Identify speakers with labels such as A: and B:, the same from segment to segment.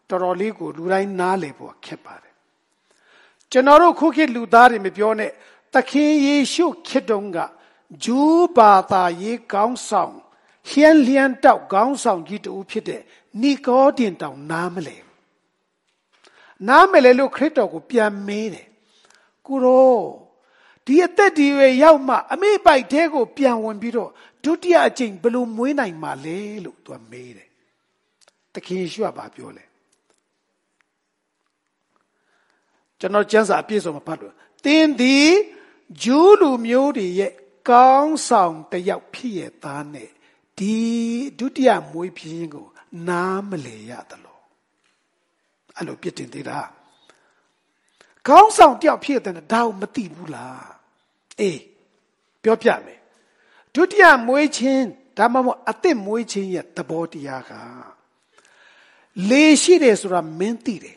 A: တော်တော်လေးကိုလူတိုင်းနားလည်ဖို့ခက်ပါတယ်ကျွန်တော်တို့ခုခေတ်လူသားတွေမပြောနဲ့သခင်ယေရှုခေတ်တုန်းကဂျူးဘာသာရေးကောင်းဆောင်ဟျန်လျန်တောက်ကောင်းဆောင်ကြီးတူဖြစ်တဲ့နီကောဒင်တောင်နားမလဲလို့ခရစ်တော်ကိုပြန်မေးတယ်ကိုရောဒီအသက်ဒီရွယ်ရောက်မှအမေပိုက်သေးကိုပြန်ဝင်ပြီးတော့ဒုတိယအကြိမ်ဘယ်လိုမွေးနိုင်မှာလဲလို့သူကမေးတယ်သခင်ယေရှုကပြောလဲကျွန်တော်ကျမ်းစာအပြည့်စုံမဖတ်လို့သင်သည်ဂျူးလူမျိုးတွေရဲ့ကောင်းဆောင်တယောက်ဖြစ်ရဲ့သားနဲ့ဒီဒုတိယမွေးဖြစ်ခြင်းကိုနားမလည်ရသလိုအဲ့လိုပြစ်တင်သေးတာကောင်းဆောင်တယောက်ဖြစ်တဲ့ဒါကိုမသိဘူးလားအေးပြောပြမယ်ဒုတိယမွေးခြင်းဒါမှမဟုတ်အသက်မွေးခြင်းရဲ့သဘောတရားကလေရှိတယ်ဆိုတာမင်းသိတယ်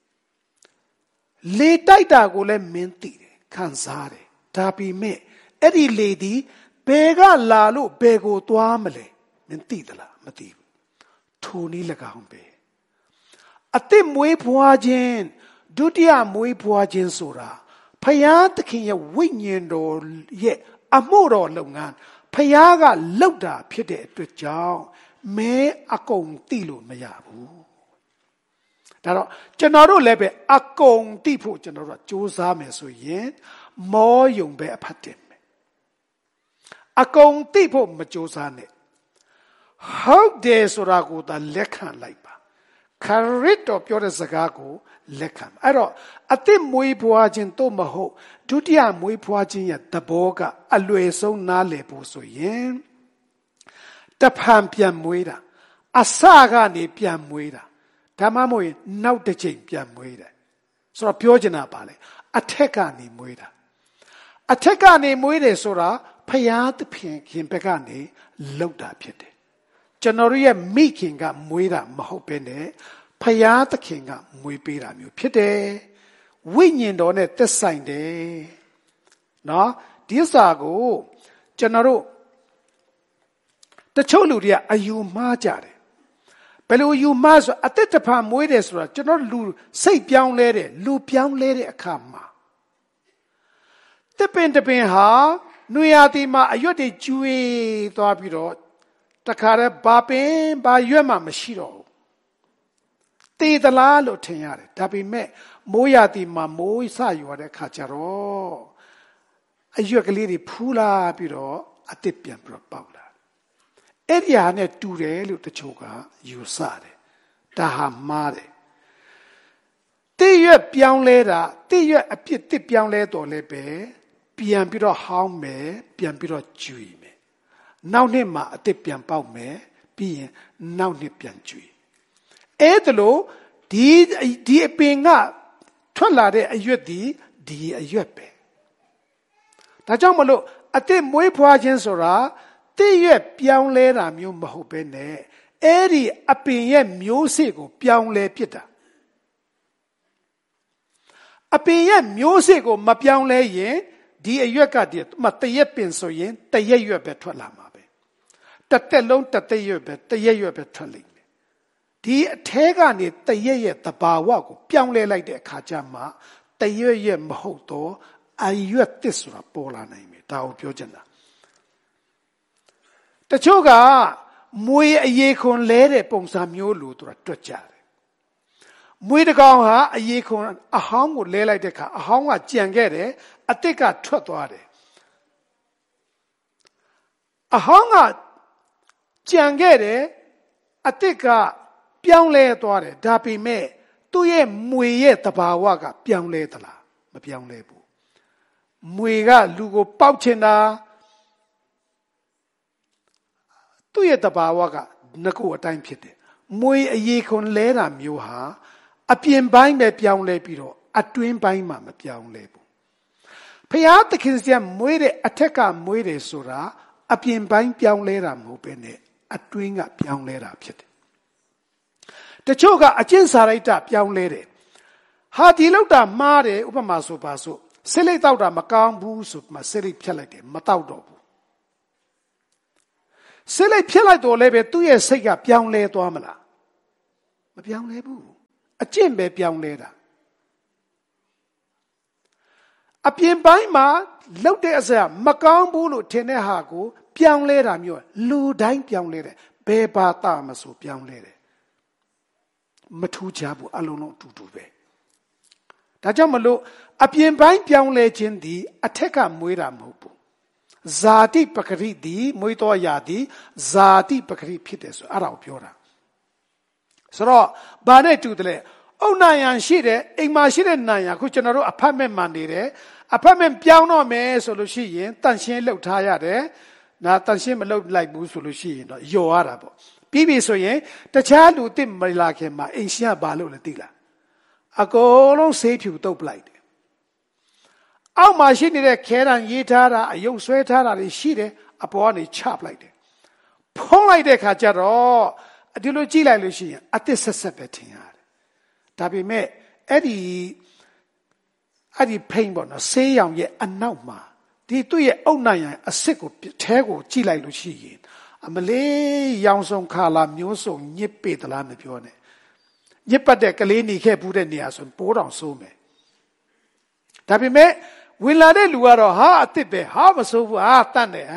A: လေတိုက်တာကိုလည်းမင်းသိတယ်ခံစားတယ်ဒါပေမဲ့အဲ့ဒီလေဒီဘယ်ကလာလို့ဘယ်ကိုသွားမလဲမင်းသိသလားမသိဘူးထိုနည်း၎င်းပဲအသက်မွေးဖွားခြင်းဒုတိယမွေးဖွားခြင်းဆိုတာဖယားသခင်ရဲ့ဝိညာဉ်တော်ရဲ့အမှုတော်လုပ်ငန်းဖယားကလုပ်တာဖြစ်တဲ့အတွက်ကြောင့်မဲအကုန်သိလို့မရဘူးဒါတော့ကျွန်တော်တို့လည်းပဲအကုန်သိဖို့ကျွန်တော်တို့ကစူးစမ်းမယ်ဆိုရင်မောယုံပဲအဖတ်တင်မယ်အကုန်သိဖို့မစူးစမ်းနဲ့ဟုတ်တယ်ဆိုတာကိုသာလက်ခံလိုက်ပါခရစ်တော်ပြောတဲ့စကားကိုလက်ခံအဲ့တော့အသက်မွေးဖွားခြင်းတော့မဟုတ်ဒုတိယမွေးဖွားခြင်းရဲ့သဘောကအလွယ်ဆုံးနားလည်ဖို့ဆိုရင်တဖန်ပြန်မွေးတာအစကနေပြန်မွေးတာဒါမှမဟုတ်နောက်တစ်ချိန်ပြန်မွေးတယ်ဆိုတော့ပြောချင်တာပါလေအထက်ကနေမွေးတာအထက်ကနေမွေးတယ်ဆိုတာဖယားသခင်ဘက်ကနေလောက်တာဖြစ်တယ်ကျွန်တော်ရဲ့မိခင်ကမွေးတာမဟုတ်ဘဲနဲ့ဖယားသခင်ကမွေးပေးတာမျိုးဖြစ်တယ်ဝိညာဉ်တော်နဲ့သက်ဆိုင်တယ်နော်ဒီစာကိုကျွန်တော်တို့တချို့လူတွေကအယူမှားကြတယ်ဘယ်လိုယူမှားဆိုအသက်တဖန်မွေးတယ်ဆိုတာကျွန်တော်လူစိတ်ပြောင်းလဲတယ်လူပြောင်းလဲတဲ့အခါမှာတပင်ဟာနွေရာသီမှာအရွက်တွေကျွေးသွားပြီးတော့တခါတည်းဘာရွက်မှမရှိတော့ဘူးတေသလားလို့ထင်ရတယ်ဒါပေမဲ့မိုးရာသီမှာမိုးစရွာတဲ့အခါကျတော့အရွက်ကလေးတွေဖူးလာပြီးတော့အသစ်ပြန်ပြီးတော့ပေါက်လာအဲ့ဒီဟာနဲ့တူတယ်လို့တချို့ကယူဆတယ်ဒါဟာမှားတယ်တိရွက်ပြောင်းလဲတာတိရွက်အပြစ်တစ်ပြောင်းလဲတော်လဲပဲပြန်ပြီးတော့ဟောင်းမယ်ပြန်ပြီးတော့ကျွေမယ်နောက်နှစ်မှာအသစ်ပြန်ပေါက်မယ်ပြီးရင်နောက်နှစ်ပြန်ကျွေအဲ့ဒါလို့ဒီအပင်ကထွက်လာတဲ့အရွက်ဒီအရွက်ပဲဒါကြောင့်မလို့အသစ်မွေးဖွားခြင်းဆိုတာတိရွက်ပြောင်းလဲတာမျိုးမဟုတ်ဘဲနဲ့အဲ့ဒီအပင်ရဲ့မျိုးစေ့ကိုပြောင်းလဲပြစ်တာအပင်ရဲ့မျိုးစေ့ကိုမပြောင်းလဲရင်ဒီအရွက်ကတရက်ပင်ဆိုရင်တရက်ရွက်ပဲထွက်လာမှာပဲတစ်သက်လုံးတစ်သက်ရွက်ပဲတရက်ရွက်ပဲထွက်လိမ့်မယ်ဒီအထဲကနေတရက်ရဲ့သဘာဝကိုပြောင်းလဲလိုက်တဲ့အခါကျမှတရက်မဟုတ်တော့အရွက်သစ်ဆိုတာပေါ်လာနိုင်မယ်ဒါကိုပြောချင်တာတချို့ကမွေအရေခွန်လဲတဲ့ပုံစံမျိုးလို့သူကတွက်ကြတယ်မွေတကောင်ဟာအရေခွန်အဟောင်းကိုလဲလိုက်တဲ့အခါအဟောင်းကကြံခဲ့တယ်အသစ်ကထွက်သွားတယ်အဟောင်းကကြံခဲ့တယ်အသစ်ကပြောင်းလဲသွားတယ်ဒါပေမဲ့သူ့ရဲ့မွေရဲ့သဘာဝကပြောင်းလဲသလားမပြောင်းလဲဘူးမွေကလူကိုပေါက်ချင်တာသူ့ရဲ့တဘာဝကငကိုအတိုင်းဖြစ်တယ်မွေအရေခွန်လဲတာမျိုးဟာအပြင်ပိုင်းပဲပြောင်းလဲပြီးတော့အတွင်းပိုင်းမှာမပြောင်းလဲဘူးဖျားသခင်စီကမွေးတဲ့အထက်ကမွေးတယ်ဆိုတာအပြင်ပိုင်းပြောင်းလဲတာမဟုတ်ပဲနဲ့အတွင်းကပြောင်းလဲတာဖြစ်တယ်တချို့ကအကျင့်စာရိတ္တပြောင်းလဲတယ်ဟာဒီလောက်တာမှားတယ်ဥပမာဆိုပါစို့ဆိတ်လိတ်တောက်တာမကောင်းဘူးဆိုမှဆိတ်လိတ်ဖြတ်လိုက်တယ်မတောက်တော့ဘူးဆိတ်လိတ်ဖြတ်လိုက်တော့လည်းပဲသူ့ရဲ့စိတ်ကပြောင်းလဲသွားမလားမပြောင်းလဲဘူးအကျင့်ပဲပြောင်းလဲတာအပြင်ပိုင်းမှာလောက်တဲ့အစမကောင်းဘူးလို့ထင်တဲ့ဟာကိုပြောင်းလဲတာမျိုးလူတိုင်းပြောင်းလဲတယ်ဘယ်ဘာသာမဆိုပြောင်းလဲတယ်မထူးခြားဘူးအလုံးလုံးအတူတူပဲဒါကြောင့်မလို့အပြင်ပိုင်းပြောင်းလဲခြင်းသည်အထက်ကမွေးတာမဟုတ်ဘူးဇာတိပကတိသည်မွေးတော်ရာသည်ဇာတိပကတိဖြစ်တယ်ဆိုအဲ့ဒါကိုပြောတာဆိုတော့ဘာနဲ့တူတယ်လဲအုတ်နာယံရှိတယ်အိမ်မှာရှိတဲ့နာယံခုကျွန်တော်တို့အဖတ်မဲ့မှန်နေတယ်အဖတ်မဲ့ပြောင်းတော့မယ်ဆိုလို့ရှိရင်တန့်ရှင်းလှုပ်ထားရတယ်နာတန့်ရှင်းမလှုပ်လိုက်ဘူးဆိုလို့ရှိရင်တော့ယော်ရတာပေါ့ပြီးပြီဆိုရင်တခြားလူတစ်မလာခင်မှာအိမ်ရှင်ကဘာလို့လဲသိလားအကုန်လုံးဆေးဖြူတုပ်ပလိုက်တယ်အောက်မှာရှိနေတဲ့ခဲတံရေးထားတာအယုတ်ဆွဲထားတာတွေရှိတယ်အပေါ်ကနေချပလိုက်တယ်ဖုံးလိုက်တဲ့ခါကျတော့ဒီလိုကြည့်လိုက်လို့ရှိရင်အသစ်ဆက်ဆက်ပဲထင်ရတယ်ဒါပေမဲ့အဲ့ဒီဖိန်ပေါ့နော်ဆေးရောင်ရဲ့အနောက်မှာဒီသူ့ရဲ့အုတ်နိုင်ရန်အစစ်ကိုထဲကိုကြည့်လိုက်လို့ရှိရင်အမလေးရောင်စုံခါလာမျိုးစုံညစ်ပေသလားမပြောနဲ့ညစ်ပတ်တဲ့ကလေးနေခဲ့ဘူးတဲ့နေရာဆိုပိုးတောင်ဆိုးမယ်ဒါပေမဲ့ဝင်လာတဲ့လူကတော့ဟာအစ်စ်ပဲဟာမဆိုးဘူးဟာတတ်တယ်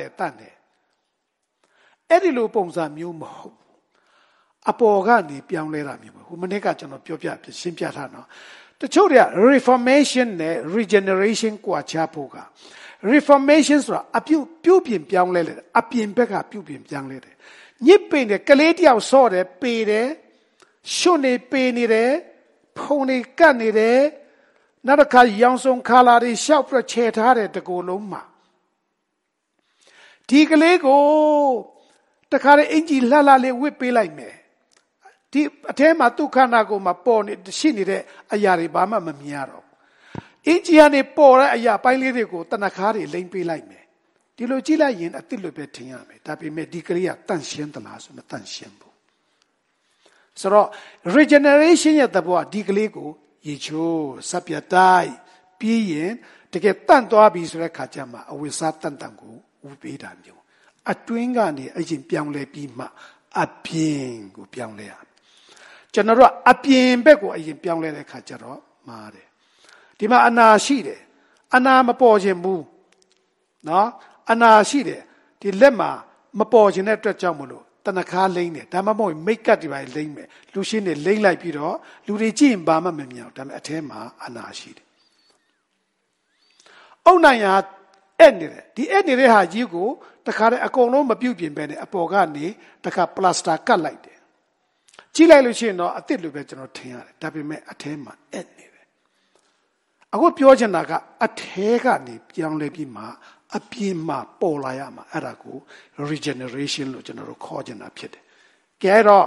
A: အဲ့ဒီလိုပုံစံမျိုးမဟုတ်အပေါ်ကနေပြောင်းလဲတာမျိုးပဲဟိုမနေ့ကကျွန်တော်ပြောပြရှင်းပြထားနော်တချို့တွေက reformation နဲ့ regeneration ကွာခြားဖို့က reformation ဆိုတာပြုပြင်ပြောင်းလဲတယ်အပြင်ဘက်ကပြုပြင်ပြောင်းလဲတယ်ညစ်ပိန်တယ်ကလေးတယောက်ဆော့တယ်ပေတယ်ရှွတ်နေပေနေတယ်ဖုံနေကတ်နေတယ်နောက်တစ်ခါရောင်စုံခါလာတွေရှောက်ပြချေထားတဲ့တကူလုံးမှာဒီကလေးကိုတခါလေအင်ကြီးလှလှလေးဝစ်ပေးလိုက်မယ်ဒီအထဲမှာဒုက္ခနာကိုမှပေါ်နေရှိနေတဲ့အရာတွေဘာမှမမြင်ရတော့အင်ကြီးကနေပေါ်တဲ့အရာပိုင်းလေးတွေကိုတဏ္ဍခါတွေလိမ့်ပေးလိုက်မယ်ဒီလိုကြည့်လိုက်ရင်အစ်စ်လိုပဲထင်ရမယ်ဒါပေမဲ့ဒီကလေးကတန့်ရှင်းသလားဆိုမတန့်ရှင်းဘူးဆိုတော့ regeneration ရဲ့သဘောကဒီကလေးကိုရေချိုးစပ်ပြတိုက်ပြီးရင်တကယ်တန့်သွားပြီဆိုတဲ့ခါကျမှအဝိစားတန့်ကိုဥပေးတာမျိုးအတွင်းကနေအရင်ပြောင်းလဲပြီးမှအပြင်ကိုပြောင်းလဲရကျွန်တော်တို့အပြင်ဘက်ကိုအရင်ပြောင်းလဲတဲ့ခါကျတော့မားတယ်ဒီမှာအနာရှိတယ်အနာမပေါ်ခြင်းဘူးနော်အနာရှိတယ်ဒီလက်မှာမပေါ်ခြင်းတဲ့အတွက်ကြောင့်မလို့တဏခါလိမ့်တယ်ဒါမှမဟုတ်မိတ်ကတ်တွေပါလိမ့်မယ်လူရှင်းနေလိမ့်လိုက်ပြီးတော့လူတွေကြည့်ရင်ဘာမှမမြင်အောင်ဒါပေမဲ့အထဲမှာအနာရှိတယ်အုတ်နိုင်ဟာအဲ့နေတယ်ဒီအဲ့နေတဲ့ဟာကြီးကိုတခါတည်းအကုန်လုံးမပြုတ်ပြင်ပဲနဲ့အပေါ်ကနေတခါပလတ်စတာကတ်လိုက်တယ်ကြည့်လိုက်လို့ရှိရင်တော့အစ်စ်လိုပဲကျွန်တော်ထင်ရတယ်ဒါပေမဲ့အထဲမှာအဲ့နေတယ်အခုပြောချင်တာကအထဲကနေပြောင်းလဲပြီးမှအပြင်မှာပေါ်လာရမှာအဲ့ဒါကို regeneration လို့ကျွန်တော်တို့ခေါ်ချင်တာဖြစ်တယ်ကဲတော့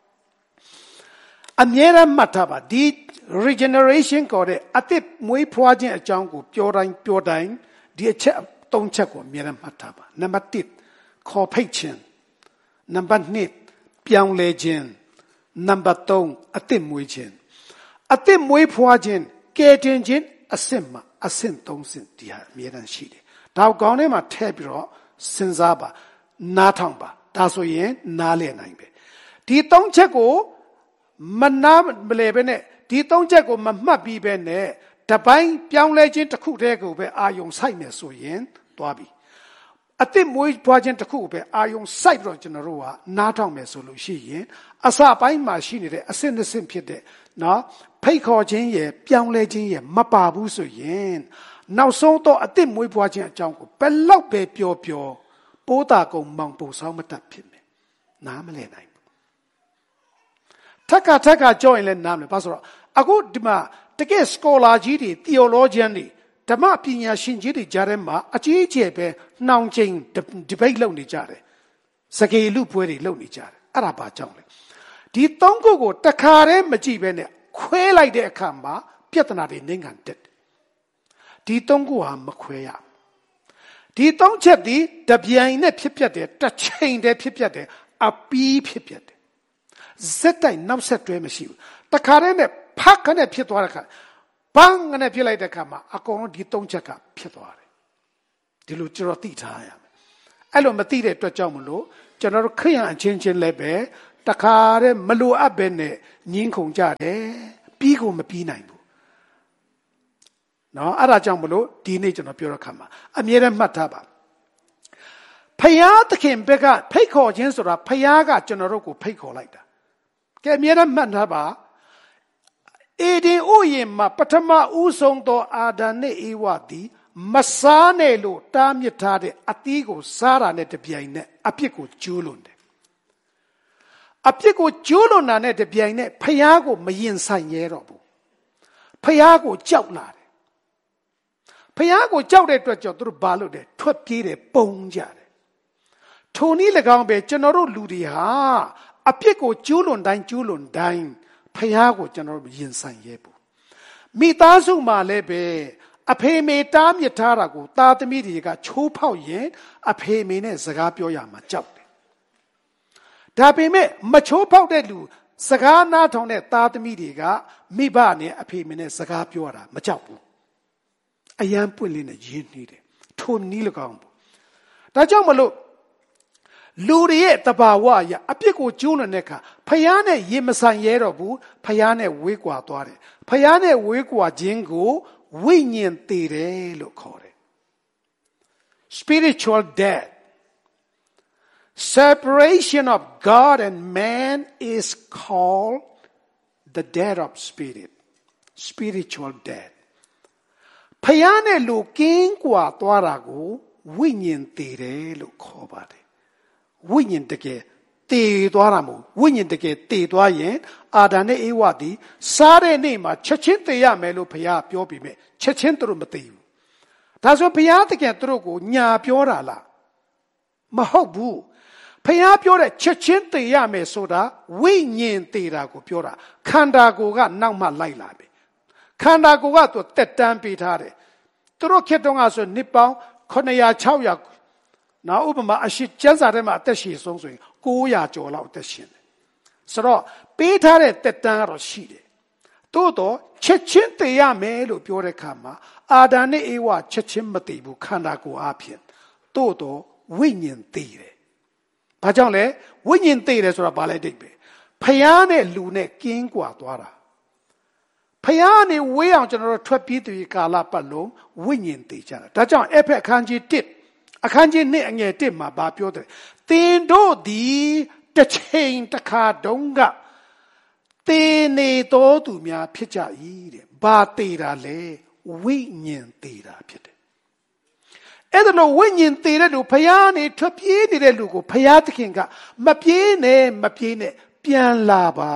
A: အမြဲတမ်းမှတ်ထားပါဒီ regeneration ကိုတဲ့အသစ်မွေးဖွားခြင်းအကြောင်းကိုပြောတိုင်းဒီအချက်၃ချက်ကိုအမြဲတမ်းမှတ်ထားပါနံပါတ်1ခေါ်ဖိတ်ခြင်းနံပါတ်2ပြောင်းလဲခြင်းနံပါတ်3အသစ်မွေးခြင်းအသစ်မွေးဖွားခြင်းကယ်တင်ခြင်းအဆင့်မှာအဆင့်3ဆင့်ဒီဟာအမြဲတမ်းရှိတယ်ဒါကောင်းထဲမှာထည့်ပြီးတော့စဉ်းစားပါနားထောင်ပါဒါဆိုရင်နားလည်နိုင်ပဲဒီ၃ချက်ကိုမနာမလဲပဲနဲ့ဒီ၃ချက်ကိုမမှတ်ပြီးပဲနဲ့တပိုင်းပြောင်းလဲခြင်းတစ်ခုတည်းကိုပဲအာယုံစိုက်နေဆိုရင်သွားပြီအသစ်မွေးဖွားခြင်းတစ်ခုကိုပဲအာယုံစိုက်ပြီးတော့ကျွန်တော်တို့ကနားထောင်မယ်ဆိုလို့ရှိရင်အစပိုင်းမှာရှိနေတဲ့အဆင့်နှစ်ဆင့်ဖြစ်တဲ့နော်ဖိတ်ခေါ်ခြင်းရဲ့ပြောင်းလဲခြင်းရဲ့မပါဘူးဆိုရင်နောက်ဆုံးတော့အသစ်မွေးဖွားခြင်းအကြောင်းကိုဘယ်လောက်ပဲပြောပိုးတာကုံမောင်ပူဆောင်မတတ်ဖြစ်မယ်နားမလဲနိုင်ဘူးထက်ကကြောက်ရင်လည်းနားမလဲဘာဆိုတော့အခုဒီမှာတကယ် scholar ကြီးတွေ theologian တွေဓမ္မပညာရှင်ကြီးတွေကြားထဲမှာအကြီးအကျယ်ပဲနှောင်ချိန် debate လုပ်နေကြတယ်စကေလူပွဲတွေလုပ်နေကြတယ်အဲ့ဒါဘာကြောင့်လဲဒီ၃ခုကိုတခါတည်းမကြည့်ပဲနဲ့ခွဲလိုက်တဲ့အခါမှာပြဿနာတွေနှိမ့်ကန်တက်ဒီ၃ခုဟာမခွဲရဒီ၃ချက်ဒီတပြိုင်နဲ့ဖြစ်ပျက်တယ်တစ်ချိန်တည်းဖြစ်ပျက်တယ်အပီးဖြစ်ပျက်တယ်ဇက်တိုင်နောက်ဆက်တွဲမရှိဘူးတခါတည်းနဲ့ဖတ်ခနဲ့ဖြစ်သွားတဲ့အခါဘန်းငနဲ့ဖြစ်လိုက်တဲ့အခါမှာအကုန်လုံးဒီ၃ချက်ကဖြစ်သွားတယ်ဒီလိုကျွန်တော်သိထားရမယ်အဲ့လိုမသိတဲ့အတွက်ကြောင့်မလို့ကျွန်တော်တို့ခရိယန်အချင်းချင်းလည်းပဲတခါတည်းမလိုအပ်ပဲနဲ့ညင်းခုန်ကြတယ်ပြီးကိုမပြီးနိုင်ဘူးနော်အဲ့ဒါကြောင့်မလို့ဒီနေ့ကျွန်တော်ပြောရခါမှာအမြဲတမ်းမှတ်ထားပါဖယားသခင်ဘက်ကဖိတ်ခေါ်ခြင်းဆိုတာဖယားကကျွန်တော်တို့ကိုဖိတ်ခေါ်လိုက်တာကဲအမြဲတမ်းမှတ်ထားပါအေဒင်ဥယျာဉ်မှာပထမဦးဆုံးသောအာဒံနဲ့ဧဝသည်မစားနဲ့လို့တားမြစ်ထားတဲ့အသီးကိုစားတာနဲ့တပြိုင်နက်အပြစ်ကိုကျူးလွန်တယ်အပြစ်ကိုကျူးလွန်တာနဲ့တပြိုင်နက်ဖယားကိုမရင်ဆိုင်ရဲတော့ဘူးဖယားကိုကြောက်လာတယ်ဖယားကိုကြောက်တဲ့အတွက်ကြောင့်သူတို့ဘာလုပ်တယ်ထွက်ပြေးတယ်ပုံကြတယ်ထိုနည်း၎င်းပဲကျွန်တော်တို့လူတွေဟာအပြစ်ကိုကျူးလွန်တိုင်းဖယားကိုကျွန်တော်တို့ရင်ဆိုင်ရဲဘူးမိသားစုမှာလည်းပဲအဖေမေတားမြစ်ထားတာကိုသားသမီးတွေကချိုးဖောက်ရင်အဖေမေနဲ့စကားပြောရမှာကြောက်တယ်ဒါပေမဲ့မချိုးဖောက်တဲ့လူစကားနားထောင်တဲ့သားသမီးတွေကမိဘနဲ့အဖေမေနဲ့စကားပြောတာမကြောက်ဘူးအယံပွင့်လင်းနဲ့ရင်းနှီးတယ်ထိုနည်း၎င်းဘူးဒါကြောင့်မလို့လူတွေရဲ့တဘာဝအရအပြစ်ကိုကျူးလွန်တဲ့အခါဖယားနဲ့ရင်မဆိုင်ရဲတော့ဘူးဖယားနဲ့ဝေးကွာသွားတယ်ဖယားနဲ့ဝေးကွာခြင်းကိုဝိညာဉ်သေတယ်လို့ခေါ်တယ် spiritual death separation of God and man is called the death of spirit spiritual death ဖယားနဲ့လူကင်းကွာသွားတာကိုဝိညာဉ်သေတယ်လို့ခေါ်ပါတယ်ဝိညာဉ်တကယ်တည်သွားတာမဟုတ်ဝိညာဉ်တကယ်တည်သွားရင်အာဒံနဲ့ဧဝသည်စားတဲ့နေ့မှာချက်ချင်းတည်ရမယ်လို့ဘုရားပြောပြီးမြဲချက်ချင်းသူတို့မတည်ဘူးဒါဆိုဘုရားတကယ်သူတို့ကိုညာပြောတာလားမဟုတ်ဘူးဘုရားပြောတဲ့ချက်ချင်းတည်ရမယ်ဆိုတာဝိညာဉ်တည်တာကိုပြောတာခန္ဓာကိုယ်ကနောက်မှလိုက်လာပြီခန္ဓာကိုယ်ကသူတက်တန်းပေးထားတယ်သူတို့ခေတ္တကဆိုနှစ်ပေါင်း900 600နောက်ဥပမာအရှိကျမ်းစာထဲမှာအသက်ရှည်ဆုံးဆိုရင်900ကျော်လောက်အသက်ရှင်တယ်ဆိုတော့ပေးထားတဲ့တက်တန်းကတော့ရှိတယ်သို့တော့ချက်ချင်းတည်ရမယ်လို့ပြောတဲ့အခါမှာအာဒံနဲ့ဧဝချက်ချင်းမတည်ဘူးခန္ဓာကိုယ်အဖြစ်သို့တော့ဝိညာဉ်တည်တယ်ဘာကြောင့်လဲဝိညာဉ်တည်တယ်ဆိုတာဘာလဲအိပ်ပဲဖယားနဲ့လူနဲ့ကင်းကွာသွားတာဖယားနဲ့ဝေးအောင်ကျွန်တော်တို့ထွက်ပြေးတဲ့ကာလပတ်လုံးဝိညာဉ်တည်ကြတာဒါကြောင့်အဲ့ဖက်အခန်းကြီး1အခန်းကြီး2အငယ်1မှာဘာပြောတယ်သင်တို့သည်တစ်ချိန်တစ်ခါတုန်းကသင်နေတော်သူများဖြစ်ကြ၏တဲ့ဘာတည်တာလဲဝိညာဉ်တည်တာဖြစ်တယ်အဲ့ဒါလို့ဝိညာဉ်တည်တဲ့လူဖယားနေထွက်ပြေးနေတဲ့လူကိုဖယားသခင်ကမပြေးနဲ့ပြန်လာပါ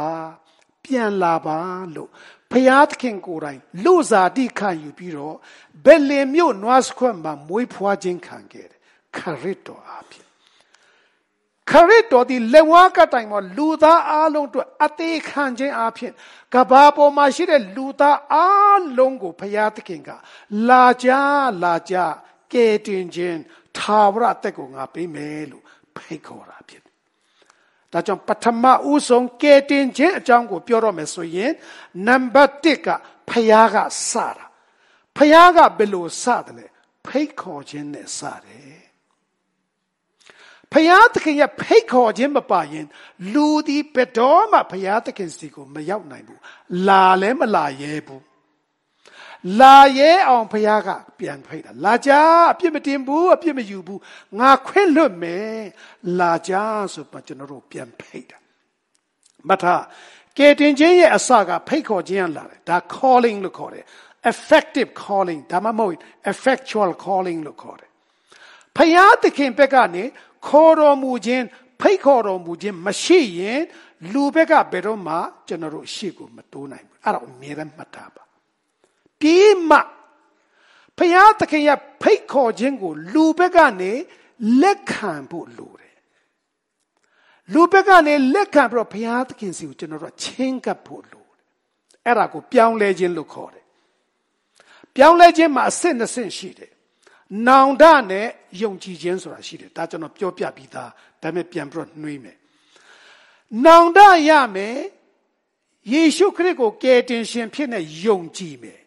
A: လို့ဖယားသခင်ကိုယ်တိုင်လူစားတိခံယူပြီးတော့ဘယ်လင်မြို့နွားစခွက်မှာမွေးဖွားခြင်းခံခဲ့တယ်ခရစ်တော်အဖြစ်ခရစ်တော်ဒီလက်ဝါးကတိုင်မှာလူသားအလုံးတို့အသေးခံခြင်းအဖြစ်ကဘာပေါ်မှာရှိတဲ့လူသားအလုံးကိုဖယားသခင်ကလာကြကဲတင်ခြင်းထာဝရအသက်ကိုငါပေးမယ်လို့ဖိတ်ခေါ်တာဖြစ်ဒါကြောင့်ပထမဦးဆုံးကဲတင်ခြင်းအကြောင်းကိုပြောရမယ်ဆိုရင်နံပါတ်1ကဖယားကစတာဖယားကဘယ်လိုစတယ်လဲဖိတ်ခေါ်ခြင်းနဲ့စတယ်ဖယားသခင်ရဲ့ဖိတ်ခေါ်ခြင်းမပါရင်လူဒီဘယ်တော့မှဖယားသခင်စီကိုမရောက်နိုင်ဘူးလာလည်းမလာရဲဘူးလာရဲအောင်ဖယားကပြန်ဖိတ်တာလာကြအပြစ်မတင်ဘူးအပြစ်မယူဘူးငါခွင့်လွတ်မယ်လာကြဆိုမှကျွန်တော်တို့ပြန်ဖိတ်တာမထားကဲတင်ခြင်းရဲ့အစကဖိတ်ခေါ်ခြင်းလာတယ်ဒါ calling လို့ခေါ်တယ် effective calling ဒါမှမဟုတ် effectual calling လို့ခေါ်တယ်ဖယားသခင်ဘက်ကနေခေါ်တော်မူခြင်းဖိတ်ခေါ်တော်မူခြင်းမရှိရင်လူဘက်ကဘယ်တော့မှကျွန်တော်တို့ရှေ့ကိုမတိုးနိုင်ဘူးအဲ့ဒါအမြဲတမ်းမှတ်ထားပါပြီးမှဖယားသခင်ရဲ့ဖိတ်ခေါ်ခြင်းကိုလူဘက်ကနေလက်ခံဖို့လိုတယ်လူဘက်ကနေလက်ခံပြီးတော့ဖယားသခင်စီကိုကျွန်တော်တို့ချင်းကပ်ဖို့လိုတယ်အဲ့ဒါကိုပြောင်းလဲခြင်းလို့ခေါ်တယ်ပြောင်းလဲခြင်းမှာအဆင့်2ဆင့်ရှိတယ်နောင်တနဲ့ယုံကြည်ခြင်းဆိုတာရှိတယ်ဒါကျွန်တော်ပြောပြပြီးသားဒါပေမဲ့ပြန်ပြီးတော့နှွေးမယ်နောင်တရမယ်ယေရှုခရစ်ကိုကယ်တင်ရှင်ဖြစ်နေယုံကြည်မယ်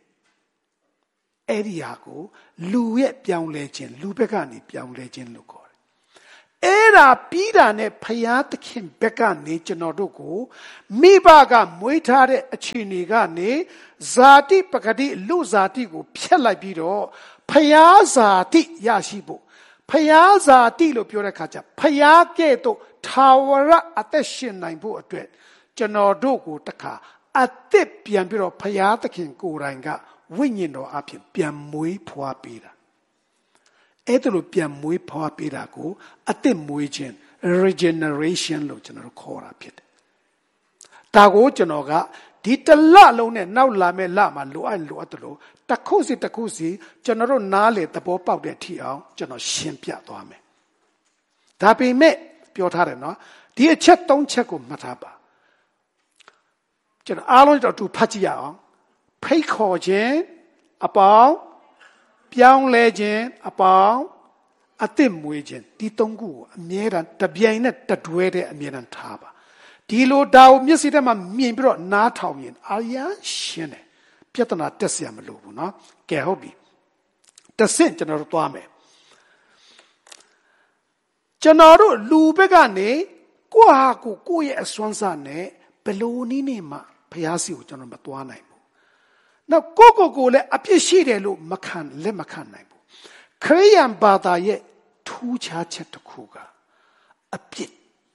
A: အဲ့ဒီဟာကိုလူရဲ့ပြောင်းလဲခြင်းလူဘက်ကနေပြောင်းလဲခြင်းလို့ခေါ်တယ် Era Pida Payat Kim Becca ne Genodogo, Mibaga Muitare Achinigane, Zati Pagadi Luzatigo, Piela Bido, Payazati Yashibo, Payazati lo Purakaja, Payaketo, Tawara Ateshin Naimbo Adret, Genodogo Taka, Atip Piambiro Payatakin Kuranga, Winino Apim, Piamui Puapira. Etelo Piamui Puapirago, Atim Muijin, regeneration lo general Kora Pit. Tago Janoga, Dita La Lone, now Lame Lama, Lu and Luatelo, Takusi, General Nale, the Bob out there, Tia, General Shimpia Dome. Tapi me, Piotareno, dear chat don't check on Mataba. General Alon to Patia, Pay Corjen, about Piang Legend, about a Tim Wagen, Ditongu, Mieran, Tabianet, Tatuere, and Mieran Taba. Dilo Dao Musidama Mimbro Natawin, Aya Shene, Pietana Tessiam Lubuna, Gehobi. The Saint General Tuame Janaro Lubegane, Guahaku, Guya Swansane, Beloni Ma, Piasi, General Matuana. Now, Coco Gole, Apishide Lu Makan, Le Makan Naibu. Korean Bada ye, two chachetakuga. A pit.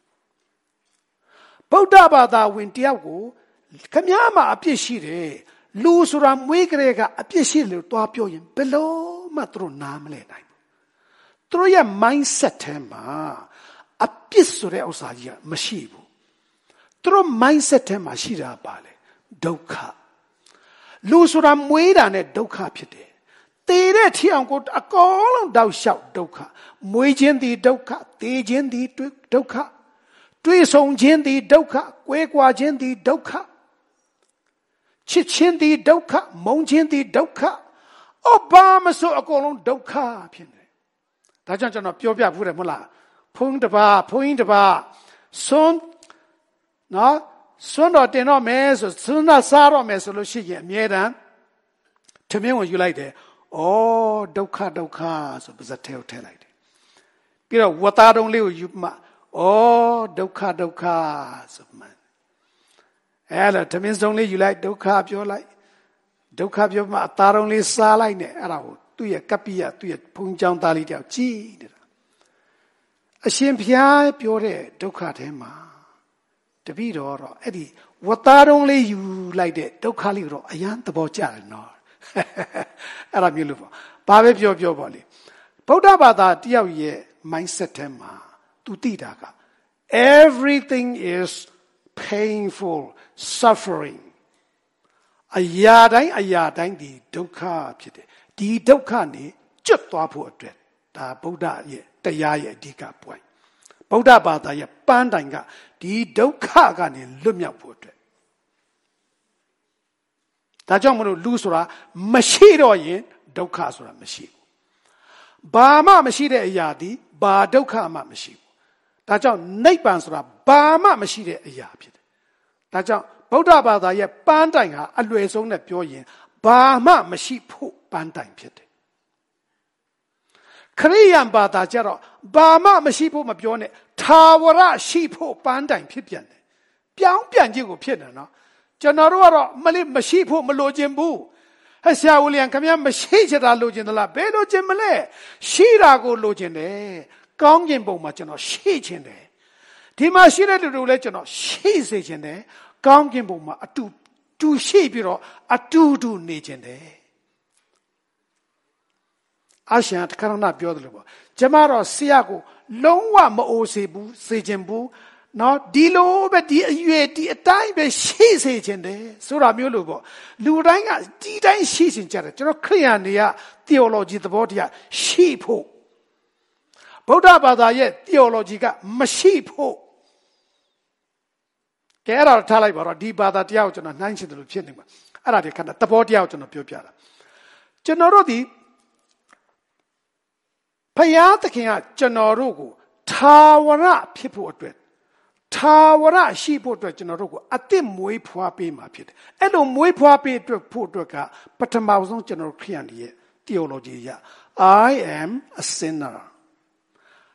A: Bodabada Wintiago, Kanyama Apishide, Lusuram Wigrega, Apishile to Apioin, below Matro Namle Naibu. Troya mindset tema, Apisure Osaya, Mashibu. Tro mindset tema, Shira Bale, Doka. Lusura Muida ne Doka Pite. Tere Tiango, a call thou shout Doka. Muijin the Doka, Tejin the Doka. Tuisong Jin the Doka, Quequa Jin the Doka. Chichin the Doka, Monjin the Doka. Obama so a call on Doka Pine. Tajan of Piobia Vudamula. Point the bar. Son, no? Son or Deno Mes, Suna Saro Mesolushi, Miedan. To me, when you like that, oh, Doka, so was a tale. You know, what I don't live, you, oh, Doka, so man. Ella, to me, only you like Doka, you like Doka, you are only Saline, Arrow, to your Capia, to your Punjang Dali, G. A Shimpia, Pure, Doka, Tema. The video, Eddie, what that only you like that, Dokali, I am the Bochal, no. Aramulo, Babe Pio Boli. Bodabada, dear ye, mindset tema, to Tidaga. Everything is painful, suffering. A yardine, the Doka pite. The Dokani, Jutwapo dread, the Boda ye, the Yaya Dika boy. Bodabada ye, Bandanga. The Doka Gani Lumia Portrait. Tajamu Lusura, Mashido yin, Dokasura Mashi. Bama Mashide Yadi, Ba Doka Mashi. Tajan Napansura, Bama Mashide Yapit. Tajan Bodabada ye Bandanga, a Luezon that Pioyin, Bama Mashi Po Bandang Pit. Korean Bada Jero, Bama Mashipo Mapione, Tawara Shipo Bandang Pipian. Piang Pianjigo Piano. Janarora Mali Mashipo Malojimbu. Hasia William Kamiam Mashija Login la Bedo Jimale. Shirago Logine. Gangjimbo Machano, Shijine. Timashira to Legeno, Shizine. Gangjimbo Ma, a two shibiro, a two nijine. Ashan Karana Biodlo. Jamaro Siago, Longwa Mo Sebu, Sejembu, no Dilo, but the time be she's agent, Sura Mulubo, Luranga, Dida she's in Jarret, Kriania, theology the bodia, sheepo. Bodabada yet, theologica, masheepo. Get out Talibor, Dibada Diauton, 19th of Chinima. Aradicana, the body out on a pupia. Generodi. Payatakia Janorugu, Tawara people dread. Tawara sheep dread Janorugu, a dim way puapi mapit. And on way puapi dread pudraka, but a mouse on General Krian theology. I am a sinner.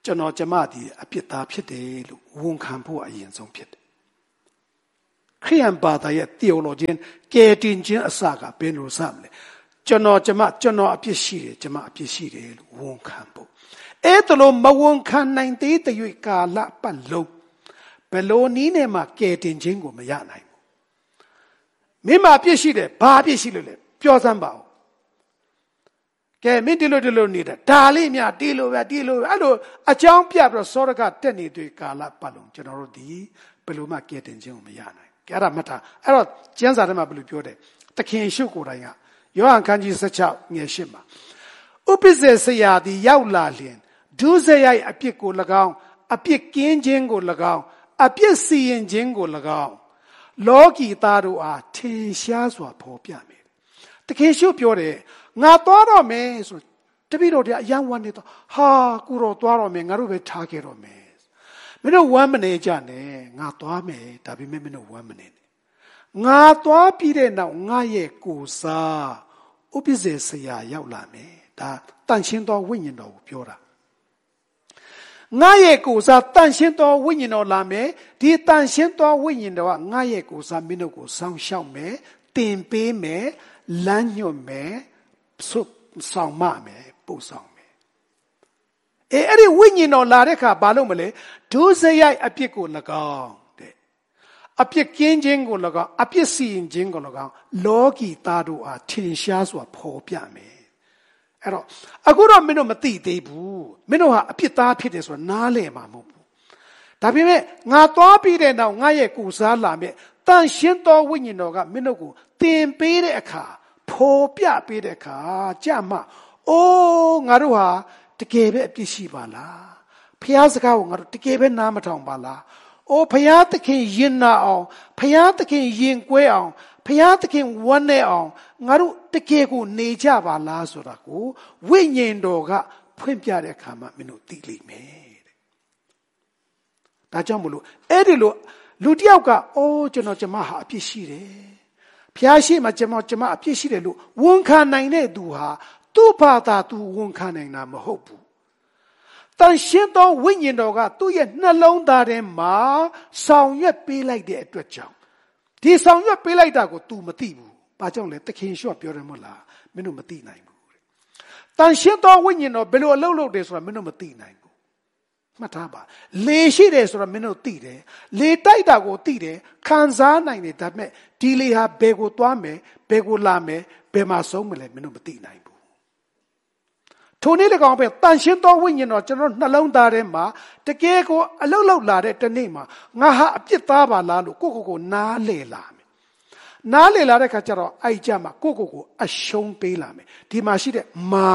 A: ကျွန်တော်ကျမဒီအပြစ်သားဖြစ်တယ်လို့ဝန်ခံဖို့အရင်ဆုံးဖြစ်တယ်ခရိယန်ဘာသာရဲ့ theology ကဲတင်ခြင်းအစကဘယ်လိုစမလဲကျွန်တော်အပြစ်ရှိတယ်ကျမအပြစ်ရှိတယ်လို့ဝန်ခံဖို့အဲ့ဒါလို့မဝန်ခံနိုင်သေးတဲ့၍ကာလပတ်လုံးဘယ်လိုနည်းနဲ့မှကဲတင်ခြင်းကိုမရနိုင်ဘူးမင်းမအပြစ်ရှိတယ်ဘာအပြစ်ရှိလို့လဲပြောစမ်းပါဦးကဲမင်းဒီလိုနေတာဒါလေးများဒီလိုပဲအဲ့လိုအကြောင်းပြပြီးတော့စောရကတက်နေတဲ့ကာလပတ်လုံးကျွန်တော်တို့ဒီဘယ်လိုမှကဲတင်ခြင်းကိုမရနိုင်ကဲအဲ့ဒါမှတ်ထားအဲ့တော့ကျမ်းစာထဲမှာဘယ်လိုပြောတယ်သခင်ရှုကိုယ်တိုင်ကယောဟန်ခန်းကြီး16ငယ်8မှာဥပိ္ပဇေဆရာသည်ရောက်လာလျင်ဒုစရိုက်အပြစ်ကို၎င်းအပြစ်ကင်းခြင်းကို၎င်းအပြစ်စီရင်ခြင်းကို၎င်းလောကီသားတို့အားထင်ရှားစွာဖော်ပြမယ်တခင်ရှုပြောတယ်ငါသွားတော့မယ်ဆိုတပည့်တော်တွေအယံဝမ်းနေတော့ဟာကိုတော်သွားတော့မယ်ငါတို့ပဲထားခဲ့တော့မယ်မင်းတို့ဝမ်းမနေကြနဲ့ငါသွားမယ်ဒါပေမဲ့မင်းတို့ဝမ်းမနေနဲ့ငါသွားပြီးတဲ့နောက်ငါရဲ့ကိုယ်စားဥပ္ပဇေဆရာရောက်လာမယ်ဒါတန်ရှင်းသောဝိညာဉ်တော်ကိုပြောတာငါရဲ့ကိုယ်စားတန်ရှင်းသောဝိညာဉ်တော်လာမယ်ဒီတန်ရှင်းသောဝိညာဉ်တော်ကငါရဲ့ကိုယ်စားမင်းတို့ကိုစောင့်ရှောက်မယ်တင်ပေးမယ်လမ်းညွှန်မယ်ဆုဆောင်မမယ်ပို့ဆောင်မယ်အဲ့ဒီဝိညာဉ်တော်လာတဲ့အခါဘာလုပ်မလဲဒုစရိုက်အပြစ်ကို၎င်းတဲ့အပြစ်ကင်းခြင်းကို၎င်းအပြစ်စီရင်ခြင်းကို၎င်းလောကီသားတို့အားထင်ရှားစွာဖော်ပြမယ်အဲ့တော့အခုတော့မင်းတို့မသိသေးဘူးမင်းတို့ဟာအပြစ်သားဖြစ်တယ်ဆိုတာနားလည်မှာမဟုတ်ဘူးဒါပေမဲ့ငါသွားပြီးတဲ့နောက်ငါရဲ့ကိုယ်စားလာမဲ့တန်ရှင်းသောဝိညာဉ်တော်ကမင်းတို့ကိုသင်ပေးတဲ့အခါဖော်ပြပေးတဲ့အခါကြမှာအိုးငါတို့ဟာတကယ်ပဲအပြစ်ရှိပါလားဖျားစကားကိုငါတို့တကယ်ပဲနားမထောင်ပါလားအိုးဖျားသခင်ရင်နာအောင်ဖျားသခင်ရင်ကွဲအောင်ဖျားသခင်ဝမ်းနဲ့အောင်ငါတို့တကယ်ကိုနေကြပါလားဆိုတာကိုဝိညာဉ်တော်ကဖွင့်ပြတဲ့အခါမှာမင်းတို့သိလိမ့်မယ်တဲ့ဒါကြောင့်မလို့အဲ့ဒီလိုလူတစ်ယောက်ကအိုးကျွန်တော်ကျမဟာအပြစ်ရှိတယ်ဖျားရှိမှကျမအပြစ်ရှိတယ်လို့ဝန်ခံနိုင်တဲ့သူဟာသူ့ဘာသာသူဝန်ခံနိုင်တာမဟုတ်ဘူးတန်ရှင်းသောဝိညာဉ်တော်ကသူ့ရဲ့နှလုံးသားထဲမှာဆောင်ရွက်ပေးလိုက်တဲ့အတွက်ကြောင့်ဒီဆောင်ရွက်ပေးလိုက်တာကို तू မသိဘူး။ဘာကြောင့်လဲသခင်ရှော့ပြောတယ်မဟုတ်လားမင်းတို့မသိနိုင်ဘူးတဲ့။တန်ရှင်းသောဝိညာဉ်တော်ဘယ်လိုအလုပ်လုပ်တယ်ဆိုတာမင်းတို့မသိနိုင်ဘူး။မှတ်ထားပါလေရှိတယ်ဆိုတာမင်းတို့သိတယ်လေတိုက်တာကိုသိတယ်ခံစားနိုင်တယ်ဒါပေမဲ့ဒီလေဟာဘယ်ကိုသွားမယ်ဘယ်ကိုလာမယ်ဘယ်မှာဆုံးမလဲမင်းတို့မသိနိုင်ဘူးထိုနည်း၎င်းပဲတန်ရှင်းသောဝိညာဉ်တော်ကျွန်တော်နှလုံးသားထဲမှာတကယ်ကိုအလုတ်လောက်လာတဲ့တနေ့မှာငါဟာအပြစ်သားပါလားလို့ကိုနားလေလာမယ်နားလေလာတဲ့ခါကျတော့အဲ့ကြမှာကိုအရှုံးပေးလာမယ်ဒီမှာရှိတဲ့မာ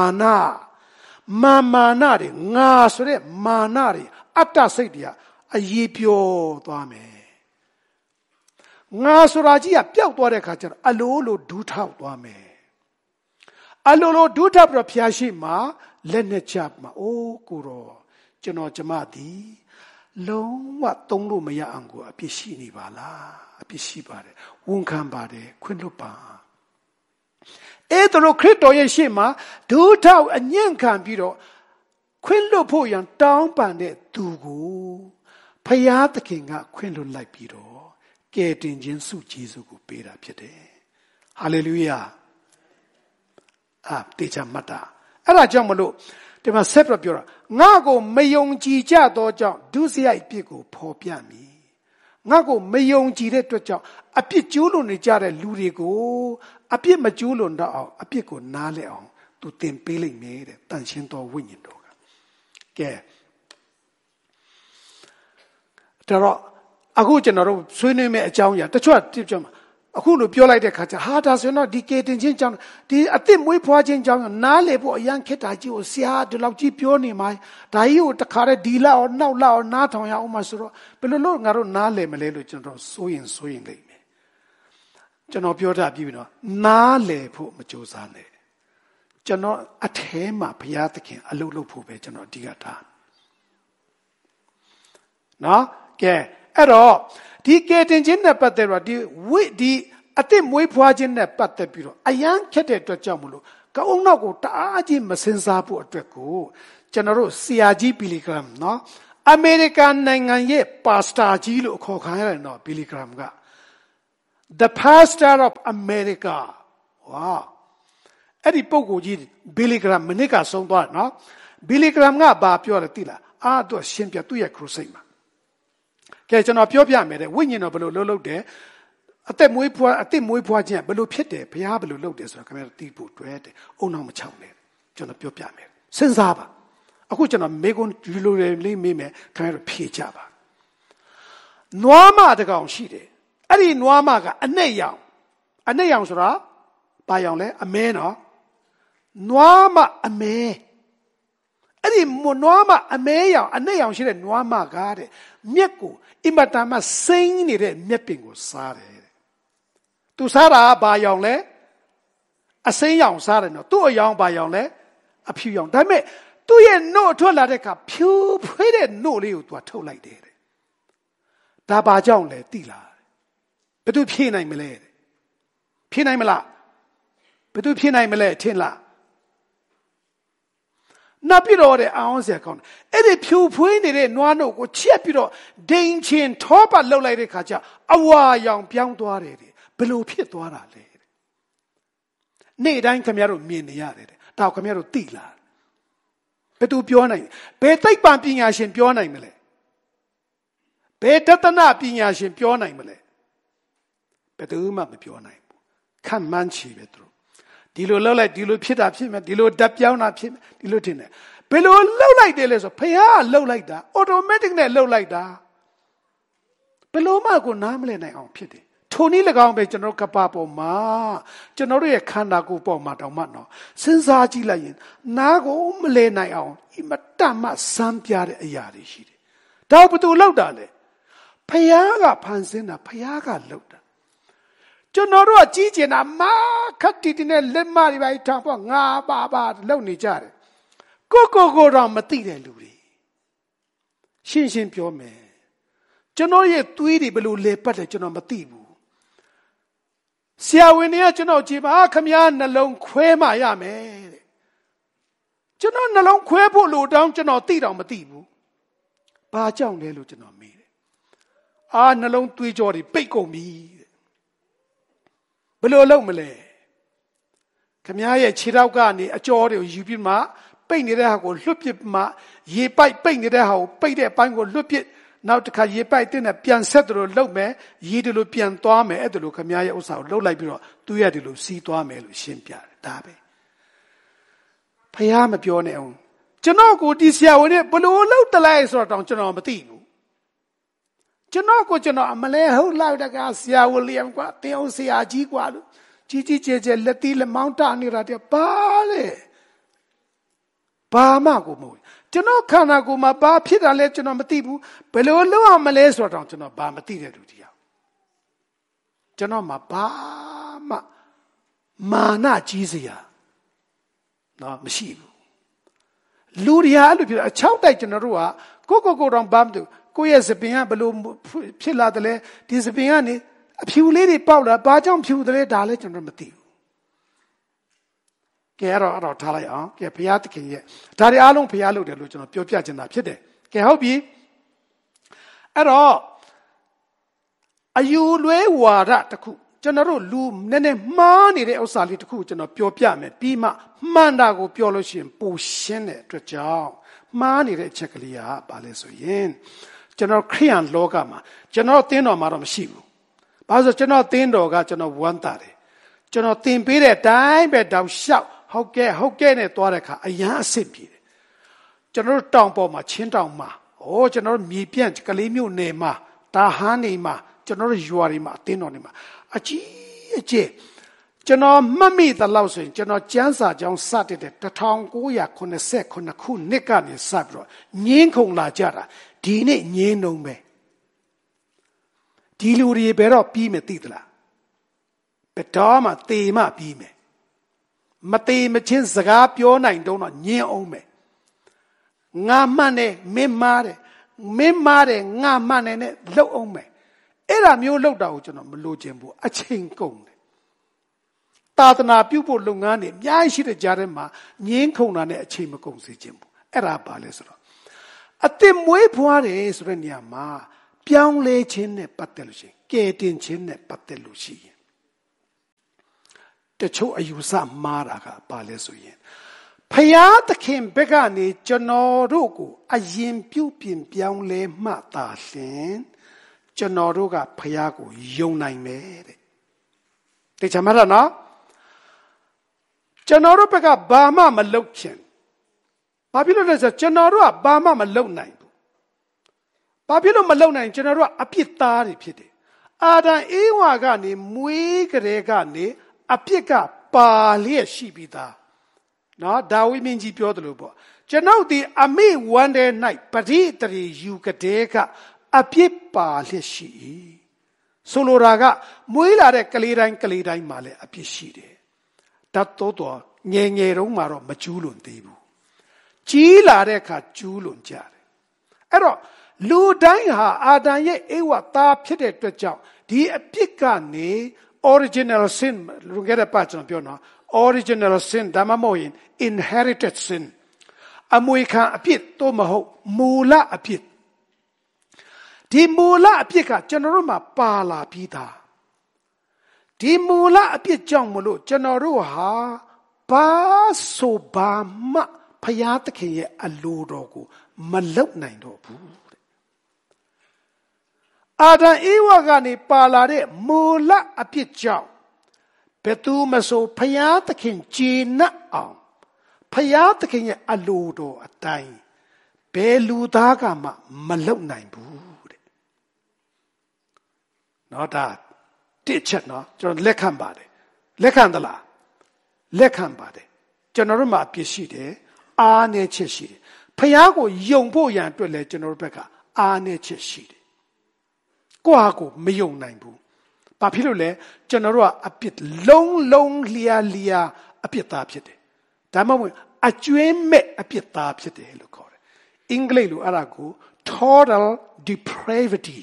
A: နတွေငါဆိုတဲ့မာနတွေအတ္တစိတ်တွေကအရေးပြောသွားမယ်ငါဆိုတာကြီးကပျောက်သွားတဲ့ခါကျတော့အလိုလိုဒူးထောက်သွားမယ်အလိုလိုဒုထပ်ပြီးတော့ဖျားရှိမှာလက်နဲ့ချမှာအိုးကိုတော့ကျွန်တော်ကျမသည်လုံးဝသုံးလို့မရအောင်ကိုအပြစ်ရှိနေပါလားအပြစ်ရှိပါတယ်ဝန်ခံပါတယ်ခွင့်လွတ်ပါအဲ့တို့ခရစ်တော်ရဲ့ရှေ့မှာဒုထောက်အညံ့ခံပြီးတော့ခွင့်လွတ်ဖို့ရန်တောင်းပန်တဲ့သူကိုဖျားသခင်ကခွင့်လွတ်လိုက်ပြီးတော့ကယ်တင်ခြင်းဆုကျေးဇူးကိုပေးတာဖြစ်တယ်ဟာလေလုယာတေချာမတ်တာအဲ့ဒါကြောင့်မလို့ဒီမှာဆက်ပြပြောတာငါ့ကိုမယုံကြည်ကြသောကြောင့်ဒုစရိုက်ပြစ်ကိုဖော်ပြမည်ငါ့ကိုမယုံကြည်တဲ့အတွက်ကြောင့်အပြစ်ကျူးလွန်နေကြတဲ့လူတွေကိုအပြစ်မကျူးလွန်တော့အောင်အပြစ်ကိုနားလည်အောင်သူသင်ပေးလိမ့်မယ်တဲ့တန်ရှင်းသောဝိညာဉ်တော်ကကဲတော့အခုကျွန်တော်တို့ဆွေးနွေးမယ့်အကြောင်းအရာတချို့တိကျမှာအခုလိုပြောလိုက်တဲ့ခါကျဟာဒါဆိုရင်တော့ဒီကေတင်ချင်းကြောင့်ဒီအစ်စ်မွေးဖွားခြင်းကြောင့်နားလေဖို့အရန်ခက်တာကြီးကိုဆရာဒီလောက်ကြီးပြောနေမှာဒါကြီးကိုတခါတည်းဒီလောက်နောက်လောက်နားထောင်ရအောင်မဆိုတော့ဘယ်လိုလုပ်ငါတို့နားလေမလဲလို့ကျွန်တော်စိုးရင်လိမ့်မယ်ကျွန်တော်ပြောတာပြီးပြီနော်နားလေဖို့မကြိုးစားနဲ့ကျွန်တော်အထဲမှာဘုရားသခင်အလုပ်လုပ်ဖို့ပဲကျွန်တော်အဓိကထားနော်ကဲအဲ့တော့ဒီကေတင်ခြင်းနဲ့ပတ်သက်တော့ဒီအစ်စ်မွေးဖွားခြင်းနဲ့ပတ်သက်ပြီးတော့အယံခက်တဲ့အတွက်ကြောင့်မလို့ကောင်းနောက်ကိုတအားကြီးမစင်စားဖို့အတွက်ကိုကျွန်တော်တို့ဆရာကြီးဘီလီဂရမ်နော်အမေရိကန်နိုင်ငံရဲ့ပါစတာကြီးလို့ခေါ်ခံရတယ်နော်ဘီလီဂရမ်က the pastor of America ဝါအဲ့ဒီပုဂ္ဂိုလ်ကြီးဘီလီဂရမ်မနစ်ကဆုံးသွားနော်ဘီလီဂရမ်ကဘာပြောလဲသိလားသူရှင်းပြသူ့ရဲ့ခရုစိတ်မှာကဲကျွန်တော်ပြောပြမယ်တဲ့ဝိညာဉ်တော်ဘယ်လိုလှုပ်တယ်အသက်မွေးဖွားခြင်းဘယ်လိုဖြစ်တယ်ဘုရားဘယ်လိုလုပ်တယ်ဆိုတာခင်ဗျားတို့သိဖို့တွဲတယ်အုံနောက်မချောင်းနဲ့ကျွန်တော်ပြောပြမယ်စဉ်းစားပါအခုကျွန်တော်မေကွန်ဒီလိုလေးမေးမယ်ခင်ဗျားတို့ဖြေကြပါနွားမတကောင်ရှိတယ်အဲ့ဒီနွားမကအနှိမ့်ရောင်ဆိုတာဘာရောင်လဲအမဲနော်နွားမအမဲအဲ့ဒီနွားမအမဲရောင်အနှိမ့်ရောင်ရှိတဲ့နွားမကားတဲ့မြက်ကိုအင်မတန်မှစိမ့်နေတဲ့မြက်ပင်ကိုစားတယ်သူစားတာဘာရောင်လဲအစိမ်းရောင်စားတယ်နော်သူ့အရောင်ဘာရောင်လဲအဖြူရောင်ဒါပေမဲ့သူ့ရဲ့နှုတ်ထွက်လာတဲ့အခါဖြူဖွေးတဲ့နှုတ်လေးကိုသူကထုတ်လိုက်တယ်ဒါဘာကြောင့်လဲသိလားဘယ်သူဖြေနိုင်မလဲဖြေနိုင်မလားဘယ်သူဖြေနိုင်မလဲထင်လားနောက်ပြီးတော့အောင်စရာကောင်းတယ်အဲ့ဒီဖြူဖွေးနေတဲ့နွားနှုတ်ကိုချက်ပြီးတော့ဒိန်ချင်းထောပတ်လှုပ်လိုက်တဲ့ခါကျအဝါရောင်ပြောင်းသွားတယ်ဘယ်လိုဖြစ်သွားတာလဲနေ့တိုင်းခင်ဗျားတို့မြင်နေရတယ်ဒါခင်ဗျားတို့သိလားဘယ်သူပြောနိုင်ဘယ်သိပ္ပံပညာရှင်ပြောနိုင်မလဲဘယ်တသနာပညာရှင်ပြောနိုင်မလဲဘယ်သူမှမပြောနိုင်ဘူးခန့်မှန်းချေပဲသူတို့ဒီလိုလှုပ်လိုက်ဒီလိုဖြစ်တာဖြစ်မယ်ဒီလိုဓာတ်ပြောင်းတာဖြစ်မယ်ဒီလိုထင်တယ်ဘယ်လိုလှုပ်လိုက်တယ်လဲဆိုဖះလှုပ်လိုက်တာ automatic နဲ့လှုပ်လိုက်တာဘယ်လိုမှကိုနားမလည်နိုင်အောင်ဖြစ်တယ်ထိုနည်း၎င်းပဲကျွန်တော်ကပ္ပပေါ်မှာကျွန်တော်တို့ရဲ့ခန္ဓာကိုယ်ပေါ်မှာတောင်မှနော်စဉ်းစားကြည့်လိုက်ရင်နားကိုမလဲနိုင်အောင်အမတတ်မှစမ်းပြတဲ့အရာတွေရှိတယ်။ဒါဘယ်သူလောက်တာလဲ။ဖယားကဖန်ဆင်းတာဖယားကလောက်တာကျွန်တော်တို့ကကြီးကျင်တာမာခက်တီတီနဲ့လက်မတွေပဲထောင်ပေါ့ငါပါလောက်နေကြတယ်။ကိုတော့မသိတဲ့လူတွေရှင်းပြောမယ်ကျွန်တော်ရဲ့သွေးတွေဘယ်လိုလဲပတ်တယ်ကျွန်တော်မသိဘူးဆရာဝန်တွေကကျွန်တော်ကြည့်ပါခမည်းနှလုံးခွဲမှရမယ်တဲ့ကျွန်တော်နှလုံးခွဲဖို့လို့တောင်းကျွန်တော်သိတော့မသိဘူးဘာကြောင့်လဲလို့ကျွန်တော်မေးတယ်နှလုံးသွေးကြောတွေပိတ်ကုန်ပြီတဲ့ဘယ်လိုလုပ်မလဲခမည်းရဲ့ခြေထောက်ကနေအကြောတွေကိုယူပြီးမှပိတ်နေတဲ့ဟာကိုလွတ်ပစ်မှရေပိုက်ပိတ်နေတဲ့ဟာကိုပိတ်တဲ့အပိုင်းကိုလွတ်ပစ်နောက်တစ်ခါရေပိုက်တဲ့နဲ့ပြန်ဆက်တယ်လို့လှုပ်မယ်ရေတယ်လို့ပြန်သွားမယ်အဲ့ဒါလို့ခမည်းရဲ့ဥစ္စာကိုလှုပ်လိုက်ပြီးတော့သူ့ရတယ်လို့စီးသွားမယ်လို့ရှင်းပြတယ်ဒါပဲဖះမပြောနဲ့အောင်ကျွန်တော်ကိုဒီဆရာဝန်နဲ့ဘလို့လှုပ်တလိုက်ဆိုတော့ကျွန်တော်မသိဘူးကျွန်တော်အမလဲဟုတ်လောက်တကဆရာဝန်လျံကွာတင်းအောင်ဆရာကြီးကွာလို့ကြီးကျယ်လက်သီးလက်မောင်းတနေတာတည်းပါလေဘာမှကိုမဟုတ်ကျွန်တော်ခန္ဓာကိုယ်မှာဘာဖြစ်တာလဲကျွန်တော်မသိဘူးဘယ်လိုလုပ်အောင်မလဲဆိုတော့ကျွန်တော်ဘာမသိတဲ့လူတရားကျွန်တော်မှာဘာမှမာနကြီးစရာနော်မရှိဘူးလူတရားအဲ့လိုဖြစ်အချောက်တိုက်ကျွန်တော်တို့ကကိုတော့ဘာမှမသိကိုရဲ့စပင်ကဘယ်လိုဖြစ်လာတယ်လဲဒီစပင်ကနေအဖြူလေးတွေပေါက်လာဘာကြောင့်ဖြူတယ်လဲဒါလည်းကျွန်တော်မသိဘူးကဲအဲ့တော့ထားလိုက်အောင်ကဲဘုရားသခင်ရဲ့ဒါတွေအားလုံးဘုရားလုပ်တယ်လို့ကျွန်တော်ပြောပြချင်တာဖြစ်တယ်ကဲဟုတ်ပြီအဲ့တော့အယူလွဲဝါဒတစ်ခုကျွန်တော်တို့လူနည်းနည်းမှားနေတဲ့ဥစ္စာလေးတစ်ခုကျွန်တော်ပြောပြမယ်ပြီးမှမှန်တာကိုပြောလို့ရှိရင်ပိုရှင်းတဲ့အတွက်ကြောင့်မှားနေတဲ့အချက်ကလေးကဘာလဲဆိုရင်ကျွန်တော်ခရိယန်လောကမှာကျွန်တော်သင်တော်မှာတော့မရှိဘူးဘာလို့ဆိုကျွန်တော်သင်တော်ကကျွန်တော်ဝမ်းသာတယ်ကျွန်တော်သင်ပေးတဲ့အတိုင်းပဲတောက်လျှောက်ဟုတ်ကဲ့နဲ့သွားတဲ့အခါအရန်အဆင့်ပြေတယ်ကျွန်တော်တို့တောင်ပေါ်မှာချင်းတောင်မှာကျွန်တော်တို့မြေပြန့်ကလေးမျိုးနယ်မှာတာဟန်းနေမှာကျွန်တော်တို့ရွာတွေမှာအသင်းတော်တွေမှာအကြီးအကျယ်ကျွန်တော်မှတ်မိသလောက်ဆိုရင်ကျွန်တော်ကျမ်းစာကြောင်းစတဲ့1989ခုနှစ်ကနေစပြီးတော့ငင်းခုန်လာကြတာဒီနေ့ငင်းနှုံပဲဒီလူတွေဘယ်တော့ပြီးမယ်သိသလားဘယ်တော့မှသေမှပြီးမယ်မသေးမချင်းစကားပြောနိုင်တော့ညင်းအောင်မယ်ငါမှန်တယ်မင်းမားတယ်ငါမှန်တယ်နဲ့လှုပ်အောင်မယ်အဲ့ဒါမျိုးလှုပ်တာကိုကျွန်တော်မလိုချင်ဘူးအချိန်ကုန်တယ်သာသနာပြုဖို့လုပ်ငန်းတွေအများကြီးရှိတဲ့ကြားထဲမှာငင်းခုန်တာနဲ့အချိန်မကုန်စေချင်ဘူးအဲ့ဒါပါလဲဆိုတော့အသစ်မွေးဖွားတယ်ဆိုတဲ့နေရာမှာပြောင်းလဲခြင်းနဲ့ပတ်သက်လို့ရှိရင်ကယ်တင်ခြင်းနဲ့ပတ်သက်လို့ရှိရင်တချို့အယူဆမှားတာကပါလဲဆိုရင်ဖယားသခင်ဘက်ကနေကျွန်တော်တို့ကိုအရင်ပြုပြင်ပြောင်းလဲမှသာလျှင်ကျွန်တော်တို့ကဖယားကိုယုံနိုင်မယ်တဲ့သိချင်မှာနော်ကျွန်တော်တို့ဘက်ကဘာမှမလုပ်ချင်ဘာဖြစ်လို့လဲဆိုတော့ကျွန်တော်တို့ကဘာမှမလုပ်နိုင်ဘူးဘာဖြစ်လို့မလုပ်နိုင်ကျွန်တော်တို့ကအပြစ်သားတွေဖြစ်တယ်အာဒံအေဝါကနေမွေးကလေးကနေအပြစ်ကပါလျက်ရှိပြီးသားနော်ဒါဝိမင်းကြီးပြောတယ်လို့ပေါ့ကျွန်ုပ်ဒီအမိဝမ်းတဲ့၌ပရိတရီယူကတဲ့ကအပြစ်ပါလျက်ရှိ၏ဆိုလိုတာကမွေးလာတဲ့ကလေးတိုင်းမှာလည်းအပြစ်ရှိတယ်တတ်တော့ငယ်ငယ်တုန်းမှာတော့မကျူးလွန်သေးဘူးကြီးလာတဲ့အခါကျူးလွန်ကြတယ်အဲ့တော့လူတိုင်းဟာအာဒံရဲ့ဧဝသားဖြစ်တဲ့အတွက်ကြောင့်ဒီအပြစ်ကနေ original sin လူငယ်တဲ့ပတ်ကျွန်တော်ပြောနော် original sin ဒါမှမဟုတ်ရင် inherited sin အမွေခံအပြစ်တော့မဟုတ်မူလအပြစ်ဒီမူလအပြစ်ကကျွန်တော်တို့မှာပါလာပြီးသားဒီမူလအပြစ်ကြောင့်မလို့ကျွန်တော်တို့ဟာဘာဆိုဘာမှဖယားသခင်ရဲ့အလိုတော်ကိုမလုပ်နိုင်တော့ဘူးတဲ့အာဒံဧဝကနေပါလာတဲ့မူလအပြစ်ကြောင့်ဘယ်သူမဆိုဖယားသခင်ကျေနပ်အောင်ဖယားသခင်ရဲ့အလိုတော်အတိုင်းဘယ်လူသားကမှမလုပ်နိုင်ဘူးတဲ့နော်ဒါတစ်ချက်နော်ကျွန်တော်လက်ခံပါတယ်လက်ခံသလားလက်ခံပါတယ်ကျွန်တော်တို့မှာအပြစ်ရှိတယ်အားနည်းချက်ရှိတယ်ဖယားကိုယုံဖို့ရန်အတွက်လည်းကျွန်တော်တို့ဘက်ကအားနည်းချက်ရှိတယ်ကိုယ့်ဟာကိုမယုံနိုင်ဘူးဘာဖြစ်လို့လဲကျွန်တော်တို့ကအပြစ်လုံးလျာအပြစ်သားဖြစ်တယ်ဒါမှမဟုတ်အကျွင်းမဲ့အပြစ်သားဖြစ်တယ်လို့ခေါ်တယ်အင်္ဂလိပ်လိုအဲ့ဒါကို total depravity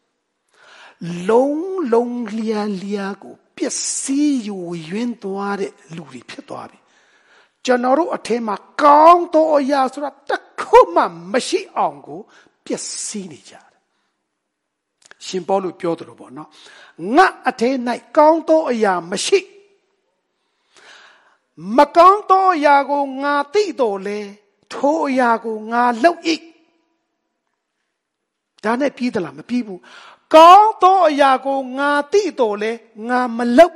A: လုံးလျာကိုပျက်စီးယူယွင်းသွားတဲ့လူတွေဖြစ်သွားပြီကျွန်တော်တို့အထက်မှာကောင်းသောအရာဆိုတာတစ်ခုမှမရှိအောင်ကိုပျက်စီးနေကြတယ်ရှင်ပေါလုပြောတယ်လို့ပေါ့နော်ငါအထက်၌ကောင်းသောအရာမရှိမကောင်းသောအရာကိုငါသိတော်လဲထိုအရာကိုငါလုပ်၏ဒါနဲ့ပြီးသလားမပြီးဘူးကောင်းသောအရာကိုငါသိတော်လဲငါမလုပ်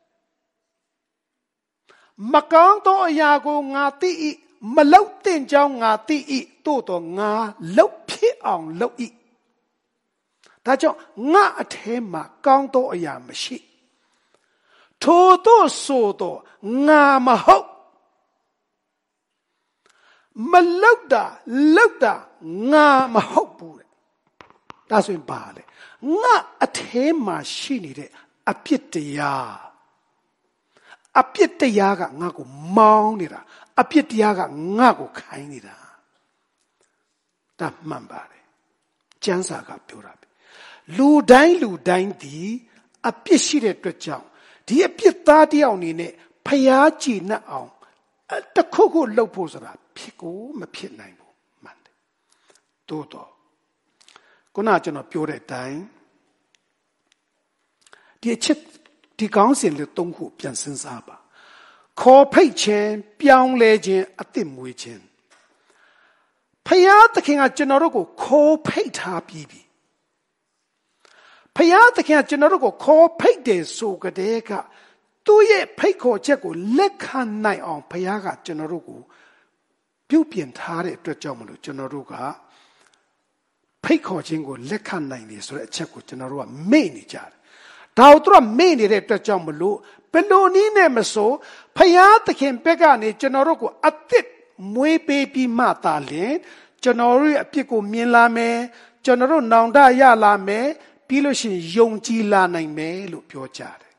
A: မကောင်းသောအရာကိုငါသိ၏မလုပ်တဲ့ကြောင်းငါသိ၏တို့တော့ငါလုပ်ဖြစ်အောင်လုပ်၏ဒါကြောင့်ငါအထဲမှာကောင်းသောအရာမရှိထိုတို့ဆိုတော့ငါမဟုတ်မလုပ်တာငါမဟုတ်ဘူးတဲ့ဒါဆိုရင်ပါလေငါအထဲမှာရှိနေတဲ့အပြစ်တရားကငါကိုမောင်းနေတာအပြစ်တရားကငါကိုခိုင်းနေတာဒါမှန်ပါတယ်ကျမ်းစာကပြောတာပဲလူတိုင်းဒီအပြစ်ရှိတဲ့အတွက်ကြောင့်ဒီအပြစ်သားတယောက်အနေနဲ့ဖျားကြည်နှက်အောင်တခုခုလုပ်ဖို့ဆိုတာဖြစ်ကိုမဖြစ်နိုင်ဘူးမှန်တယ်တိုးတော့ခုနကျွန်တော်ပြောတဲ့အတိုင်းဒီအချက်ဒီကောင်းစဉ်လေးသုံးခုပြန်စဉ်းစားပါခေါ်ဖိတ်ခြင်းပြောင်းလဲခြင်းအသစ်မွေးခြင်းဖယားသခင်ကကျွန်တော်တို့ကိုခေါ်ဖိတ်ထားပြီးပြီဖယားသခင်ကကျွန်တော်တို့ကိုခေါ်ဖိတ်တယ်ဆိုကြတဲ့ကသူ့ရဲ့ဖိတ်ခေါ်ချက်ကိုလက်ခံနိုင်အောင်ဖယားကကျွန်တော်တို့ကိုပြုပြင်ထားတဲ့အတွက်ကြောင့်မလို့ကျွန်တော်တို့ကဖိတ်ခေါ်ခြင်းကိုလက်ခံနိုင်တယ်ဆိုတဲ့အချက်ကိုကျွန်တော်တို့ကမေ့နေကြတယ်ဒါတို့ကမေ့နေတဲ့အတွက်ကြောင့်မလို့ဘယ်လိုနည်းနဲ့မဆိုဖယားသခင်ဘက်ကနေကျွန်တော်တို့ကိုအသစ်မွေးပေးပြီးမှသာလျှင်ကျွန်တော်တို့ရဲ့အပြစ်ကိုမြင်လာမယ်ကျွန်တော်တို့နောင်တရလာမယ်ပြီးလို့ရှိရင်ယုံကြည်လာနိုင်မယ်လို့ပြောကြတယ်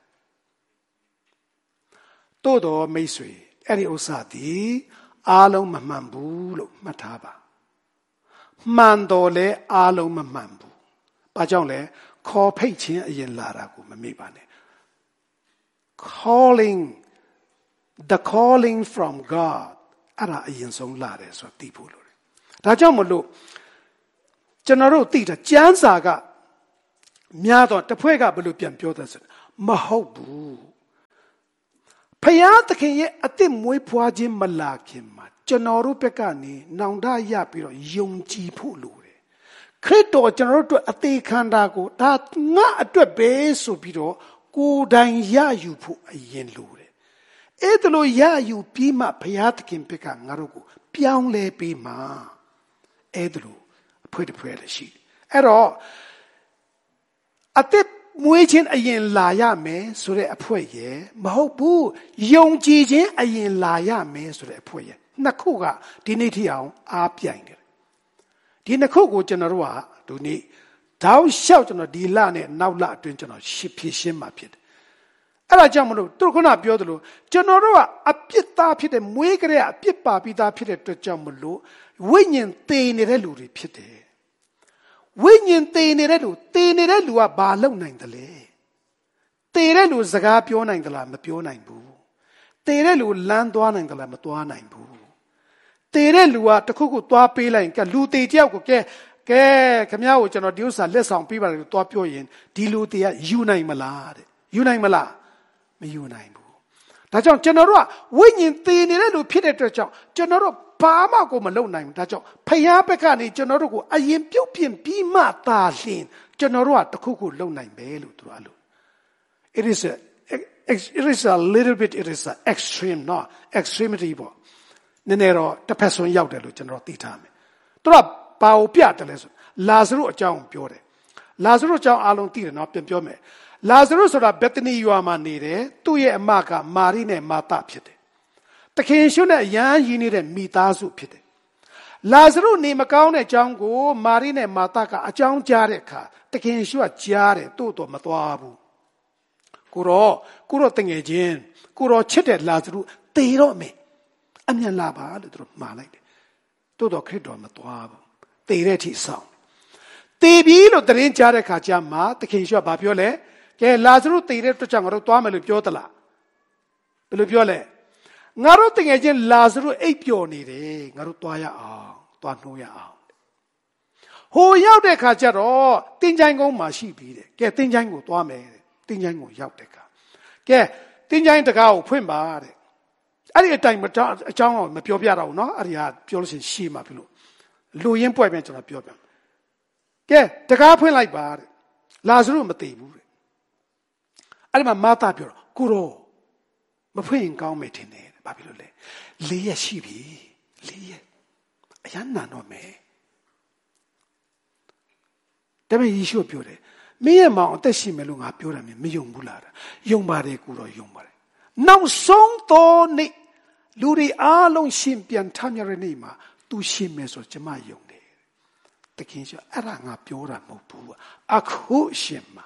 A: တို့တော်မိတ်ဆွေအဲ့ဒီဥစ္စာဒီအားလုံးမမှန်ဘူးလို့မှတ်ထားပါမှန်တော်လဲအားလုံးမမှန်ဘူးဘာကြောင့်လဲခေါ်ဖိတ်ခြင်းအရင်လာတာကိုမမေ့ပါနဲ့ the calling from God အဲ့ဒါအရင်ဆုံးလာတယ်ဆိုတော့သိဖို့လိုတယ်ဒါကြောင့်မလို့ကျွန်တော်တို့သိတာကျမ်းစာကများတော့တစ်ဖွဲ့ကဘယ်လိုပြန်ပြောတယ်ဆိုမဟုတ်ဘူးဖယားသခင်ရဲ့အသစ်မွေးဖွားခြင်းမလာခင်မှာကျွန်တော်တို့ဘက်ကနေနောင်တရပြီးတော့ယုံကြည်ဖို့လိုတယ်ခရစ်တော်ကျွန်တော်တို့အတွက်အသေးခန္ဓာကိုဒါငါအတွက်ပဲဆိုပြီးတော့ကိုယ်တိုင်ရယူဖို့အရင်လိုတယ်အဲ့ဒါလိုရယူပြီးမှဘုရားသခင်ဘက်ကငါတို့ကိုပြောင်းလဲပေးမှာအဲ့ဒါလိုအဖွေတစ်ဖွဲ့လည်းရှိတယ်အဲ့တော့အသက်မွေးခြင်းအရင်လာရမယ်ဆိုတဲ့အဖွက်ရဲ့မဟုတ်ဘူးယုံကြည်ခြင်းအရင်လာရမယ်ဆိုတဲ့အဖွက်ရဲ့နှစ်ခုကဒီနေ့ထိအောင်အားပြိုင်တယ်ဒီနှစ်ခုကိုကျွန်တော်တို့ကဒီနေ့တောက်လျှောက်ကျွန်တော်ဒီလနဲ့နောက်လအတွင်းကျွန်တော်ဖြည့်ရှင်းမှာဖြစ်တယ်အဲ့ဒါကြောင့်မလို့သူခုနပြောသလိုကျွန်တော်တို့ကအပြစ်သားဖြစ်တဲ့မွေးကြတဲ့အပြစ်ပါပြီးသားဖြစ်တဲ့အတွက်ကြောင့်မလို့ဝိညာဉ်သေနေတဲ့လူတွေဖြစ်တယ်ဝိညာဉ်သေနေတဲ့လူကဘာလုပ်နိုင်တယ်လဲသေတဲ့လူစကားပြောနိုင်သလားမပြောနိုင်ဘူးသေတဲ့လူလမ်းသွားနိုင်သလားမသွားနိုင်ဘူးသေတဲ့လူကတခုခုသွားပေးလိုက်ရင်ကလူသေတယောက်ကိုကဲခင်ဗျားကိုကျွန်တော်ဒီဥစ္စာလက်ဆောင်ပေးပါလို့သွားပြောရင်ဒီလူသေကယူနိုင်မလားတဲ့ယူနိုင်မလားမယူနိုင်ဘူးဒါကြောင့်ကျွန်တော်တို့ကဝိညာဉ်သေနေတဲ့လူဖြစ်တဲ့အတွက်ကြောင့်ကျွန်တော်တို့ဘာမှကိုမလုပ်နိုင်ဘူးဒါကြောင့်ဖယားဘက်ကနေကျွန်တော်တို့ကိုအရင်ပြုတ်ပြင်ပြီးမှသာလျှင်ကျွန်တော်တို့ကတခုခုလုပ်နိုင်ပဲလို့သူကလို့ it is a little bit it is a extreme not extremity ပေါ့နည်းနည်းတော့တစ်ဖက်ဆုံးရောက်တယ်လို့ကျွန်တော်သိထားမယ်သူကဘာကိုပြတယ်လဲဆိုလာဇရုအကြောင်းပြောတယ်လာဇရုအကြောင်းအားလုံးသိတယ်နော်ပြန်ပြောမယ်လာဇရုဆိုတာဘက်သနီရွာမှာနေတယ်သူ့ရဲ့အမကမာရိနဲ့မာသဖြစ်တယ်တခင်ရှုနဲ့ရန်ရင်းနေတဲ့မိသားစုဖြစ်တယ်လာဇရုနေမကောင်းတဲ့အကြောင်းကိုမာရိနဲ့မာသကအကြောင်းကြားတဲ့အခါတခင်ရှုကကြားတယ်တို့တော့မသွားဘူးကိုတော့တငယ်ချင်းကိုတော့ချစ်တဲ့လာဇရုတေတော့မယ်အမြန်လာပါလို့သူတို့မှားလိုက်တယ်တို့တော့ခရစ်တော်မသွားဘူးတေတဲ့အထိဆောင်တေပြီလို့တရင်ကြားတဲ့အခါကျမှတခင်ရှုကဘာပြောလဲကဲလာဇရုတေတဲ့အတွက်ကြောင့်ငါတို့သွားမယ်လို့ပြောသလားဘယ်လိုပြောလဲငါတို့တကယ်ချင်းလာဇရုအိပ်ပျော်နေတယ်ငါတို့သွားရအောင်သွားနှိုးရအောင်ဟိုရောက်တဲ့ခါကျတော့တင်းချိုင်းကုန်းမှာရှိပြီတဲ့ကဲတင်းချိုင်းကိုသွားမယ်တဲ့တင်းချိုင်းကိုရောက်တဲ့ခါကဲတင်းချိုင်းတကားကိုဖွင့်ပါတဲ့အဲ့ဒီအတိုင်းအကြောင်းတော့မပြောပြတော့ဘူးเนาะအဲ့ဒီဟာပြောလို့ရှိရင်ရှေ့မှာပြီလို့လူရင်းပွဲပြန်ကျွန်တော်ပြောပြကဲတကားဖွင့်လိုက်ပါတဲ့လာဇရုမသိဘူးတဲ့အဲ့ဒီမှာမာသပြောတော့ကိုရောမဖွင့်ရင်ကောင်းမယ်ထင်တယ်ဘာဖြစ်လို့လဲ၄ရက်ရှိပြီ၄ရက်အရန်နာတော့မယ်ဒါပေမဲ့ယေရှုပြောတယ်မင်းရဲ့မောင်အသက်ရှိမယ်လို့ငါပြောတယ်မယုံဘူးလားယုံပါတယ်ကိုတော့ယုံပါတယ်နောက်ဆုံးသောနေ့လူတွေအားလုံးရှင်ပြန်ထမြောက်တဲ့နေ့မှာသူရှင်မယ်ဆိုကျွန်မယုံတယ်တခင်ဆိုအဲ့ဒါငါပြောတာမဟုတ်ဘူးအခုရှင်မှာ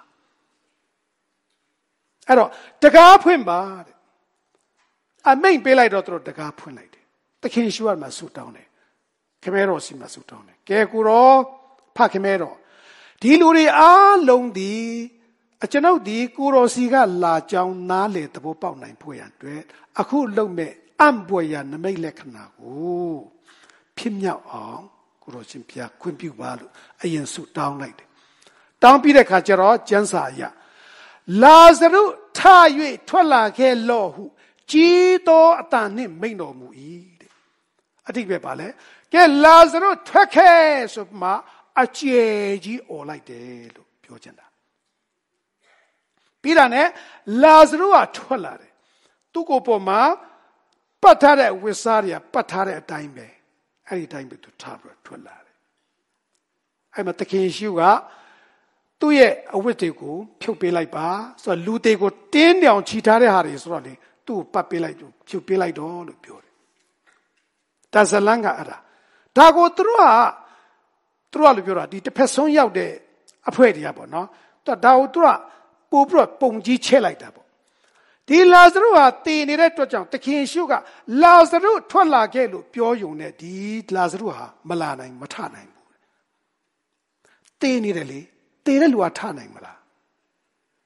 A: အဲ့တော့တကားဖွင့်ပါတဲ့အမိန်ပေးလိုက်တော့သူတို့တကားဖွင့်လိုက်တယ်တခင်ရှုရမှာဆူတောင်းတယ်ခမဲတော်စီမှာဆူတောင်းတယ်ကဲကိုရောဖခမဲတော်ဒီလူတွေအားလုံးဒီကျွန်ုပ်ဒီကိုရောစီကလာကြောင်းနားလေသဘောပေါက်နိုင်ဖို့ရန်အတွက်အခုလုံမဲ့အံ့ပွေရနမိတ်လက္ခဏာကိုဖြစ်မြောက်အောင်ကိုရောရှင်ပြခွင့်ပြုပါလို့အရင်ဆူတောင်းလိုက်တယ်တောင်းပြီးတဲ့ခါကျတော့ကျမ်းစာအရလာဇရုထ၍ထွက်လာခဲ့လော့ဟုကြီးသောအတန်နှင့်မိန့်တော်မူ၏တဲ့အတိတ်ပဲပါလေကဲလာဇရုထွက်ခဲ့ဆိုမှအကျယ်ကြီးអော်လိုက်တယ်လို့ပြောချင်တာပြီးတာနဲ့လာဇရုကထွက်လာတယ်သူ့ကိုယ်ပေါ်မှာပတ်ထားတဲ့ဝိစားတွေကပတ်ထားတဲ့အတိုင်းပဲအဲ့ဒီအတိုင်းပဲသူထားပြီးထွက်လာတယ်အဲ့မှာတခင်ရှုကသူ့ရဲ့အဝတ်တွေကိုဖြုတ်ပေးလိုက်ပါဆိုတော့လူတွေကိုတင်းတောင်ချီထားတဲ့ဟာတွေဆိုတော့လေသူ့ကိုပတ်ပေးလိုက်တော့ဖြုတ်ပေးလိုက်တော့လို့ပြောတယ်ဒါဇလန်ကအဲ့ဒါကိုသူတို့ကလို့ပြောတာဒီတစ်ဖက်ဆုံးရောက်တဲ့အဖွဲတွေကပေါ့နော်ဒါကိုသူကပို့ပြီးတော့ပုံကြီးချဲ့လိုက်တာပေါ့ဒီလာဇရုဟာတည်နေတဲ့အတွက်ကြောင့်တခင်ရှုကလာဇရုထွက်လာခဲ့လို့ပြောယုံနဲ့ဒီလာဇရုဟာမလာနိုင်မထနိုင်ဘူးတည်နေတယ်လေတည်တဲ့လူကထနိုင်မလား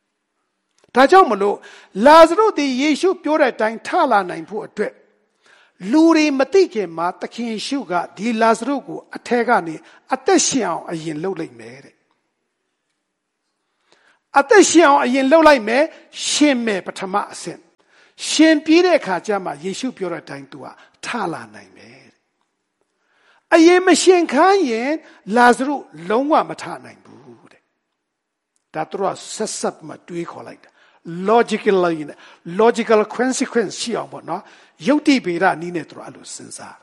A: ဒါကြောင့်မလို့လာဇရုဒီယေရှုပြောတဲ့အတိုင်းထလာနိုင်ဖို့အတွက်လူတွေမသိခင်မှာသခင်ယေရှုကဒီလာဇရုကိုအထက်ကနေအသက်ရှင်အောင်အရင်လှုပ်လိုက်မယ်တဲ့အသက်ရှင်အောင်အရင်လှုပ်လိုက်မယ်ရှင်မယ်ပထမအဆင့်ရှင်ပြီးတဲ့အခါကျမှယေရှုပြောတဲ့အတိုင်းသူကထလာနိုင်မယ်အရင်မရှင်ခိုင်းရင်လာဇရုလုံးဝမထနိုင်ဘူးတဲ့ဒါသူကဆက်ဆက်မှတွေးခေါ်လိုက်တာlogical consequence ရှိအောင်ပေါ့နော်ယုတ်တိဗေဒနည်းနဲ့သူတို့အဲ့လိုစဉ်းစား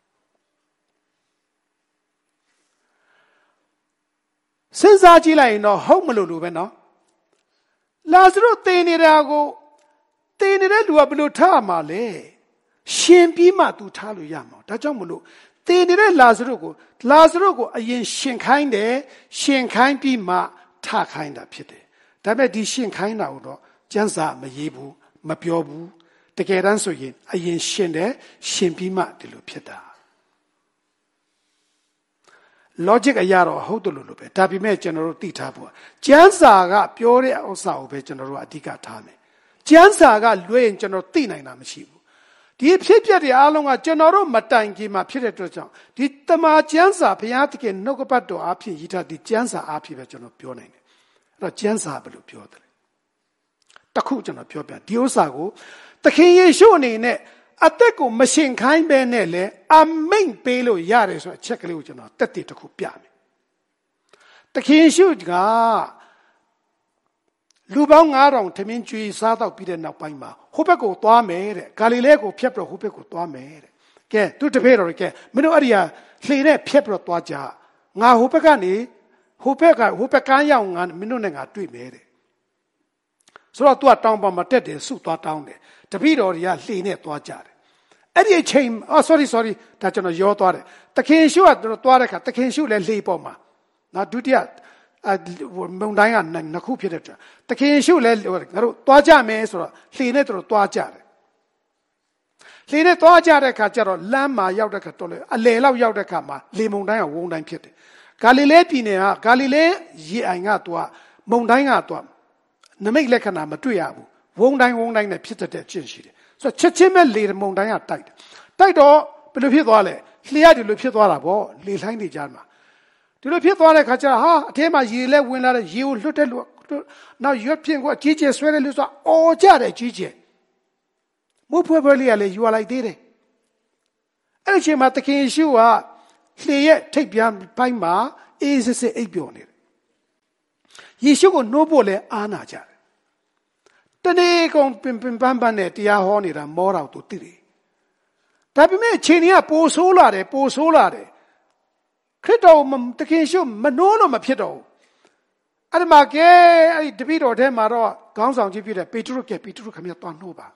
A: စဉ်းစားကြည့်လိုက်ရင်တော့ဟုတ်မလို့ပဲနော်လာဇရုသေနေတာကိုသေနေတဲ့လူကဘယ်လိုထားမှာလဲရှင်ပြီးမှသူထားလို့ရမှာဒါကြောင့်မလို့သေနေတဲ့လာဇရုကိုအရင်ရှင်ခိုင်းတယ်ရှင်ခိုင်းပြီးမှထခိုင်းတာဖြစ်တယ်ဒါပေမဲ့ဒီရှင်ခိုင်းတာကိုတော့ကျမ်းစာမရေးဘူးမပြောဘူးတကယ်တမ်းဆိုရင်အရင်ရှင်တယ်ရှင်ပြီးမှဒီလိုဖြစ်တာ logic အရာတော့ဟုတ်တယ်လို့ပဲဒါပေမဲ့ကျွန်တော်တို့သိထားဖို့ကျမ်းစာကပြောတဲ့ဥစ္စာကိုပဲကျွန်တော်တို့အဓိကထားမယ်ကျမ်းစာကလွဲရင်ကျွန်တော်သိနိုင်တာမရှိဘူးဒီဖြစ်ပျက်တဲ့အားလုံးကကျွန်တော်တို့မတိုင်ခင်မှာဖြစ်တဲ့အတွက်ကြောင့်ဒီတမန်ကျမ်းစာဘုရားသခင်နှုတ်ကပတ်တော်အဖြစ်ရေးထားဒီကျမ်းစာအဖြစ်ပဲကျွန်တော်ပြောနိုင်တယ်အဲ့တော့ကျမ်းစာဘယ်လိုပြောတယ်တခုကျွန်တော်ပြောပြဒီဥစ္စာကိုသခင်ယေရှုအနေနဲ့အသက်ကိုမရှင်ခိုင်းပဲနဲ့လေအမိန့်ပေးလို့ရတယ်ဆိုအချက်ကလေးကိုကျွန်တော်တက်တည်တစ်ခုပြမယ်သခင်ယေရှုကလူပေါင်း9000ထမင်းကျွေးစားတော့ပြီးတဲ့နောက်ပိုင်းမှာဟိုဘက်ကိုသွားမယ်တဲ့ဂါလိလဲကိုဖျက်ပြီးတော့ဟိုဘက်ကိုသွားမယ်တဲ့ကဲသူတပည့်တော်တွေကဲမင်းတို့အဲ့ဒီဟာလှေနဲ့ဖျက်ပြီးတော့သွားကြငါဟိုဘက်ကနေဟိုဘက်ကန်းရောက်ငါမင်းတို့နဲ့ငါတွေ့မယ်တဲ့ဆိုတော့ तू ကတောင်းပန်မတက်တယ်စုသွားတောင်းတယ်တပည့်တော်တွေကလှေနဲ့သွားကြတယ်အဲ့ဒီအချိန်sorry ဒါကျွန်တော်ရောသွားတယ်သခင်ရှုကသွားတဲ့ခါသခင်ရှုလည်းလှေပေါ်မှာနော်ဒုတိယမုန်တိုင်းကနှစ်ခုဖြစ်တဲ့အတွက်သခင်ရှုလည်းငါတို့သွားကြမယ်ဆိုတော့လှေနဲ့တို့သွားကြတယ်လှေနဲ့သွားကြတဲ့ခါကျတော့လမ်းမှာရောက်တဲ့ခါတော့လေအလယ်လောက်ရောက်တဲ့ခါမှာလေမုန်တိုင်းကဝုန်းတိုင်းဖြစ်တယ်ဂါလိလဲပြည်နယ်ကဂါလိလဲရေအိုင်ကသူကမုန်တိုင်းကသူကနမိတ်လက္ခဏာမတွေ့ရဘူးဝုန်းတိုင်းနဲ့ဖြစ်တဲ့အကျင့်ရှိတယ်ဆိုတော့ချက်ချင်းပဲလေမုန်တိုင်းကတိုက်တော့ဘယ်လိုဖြစ်သွားလဲလှေရဒီလိုဖြစ်သွားတာပေါ့လေလှိုင်းတွေကြားမှာဒီလိုဖြစ်သွားတဲ့ခါကျတော့ဟာအထဲမှာရေလဲဝင်လာတဲ့ရေကိုလွတ်တဲ့လူနောက်ရွက်ဖြင့်ကိုအကြီးကျယ်ဆွဲတဲ့လူဆိုအော်ကြတယ်ကြီးကျယ်မုတ်ဖွဲ့လေးကလည်းယူလိုက်သေးတယ်အဲ့ဒီအချိန်မှာသခင်ယေရှုကလှေရဲ့ထိပ်ပြန်ပိုင်းမှာအေးစစ်စစ်အိပ်ပျော်နေတယ်ယေရှုကိုနှိုးဖို့လဲအားနာကြတယ်တနေ့ကုန်ပင်ပန်းနဲ့တရားဟောနေတာမောတော်သူသိတယ်ဒါပေမဲ့အချိန်ကြီးကပိုဆိုးလာတယ်ခရစ်တော်သခင်ရှုမနှိုးလို့မဖြစ်တော့ဘူးအဲ့ဒီမှာကဲအဲ့ဒီတပည့်တော်ထဲမှာတော့ခေါင်းဆောင်ကြီးဖြစ်တဲ့ပေတရုခင်ဗျာသွားနှိုးပါ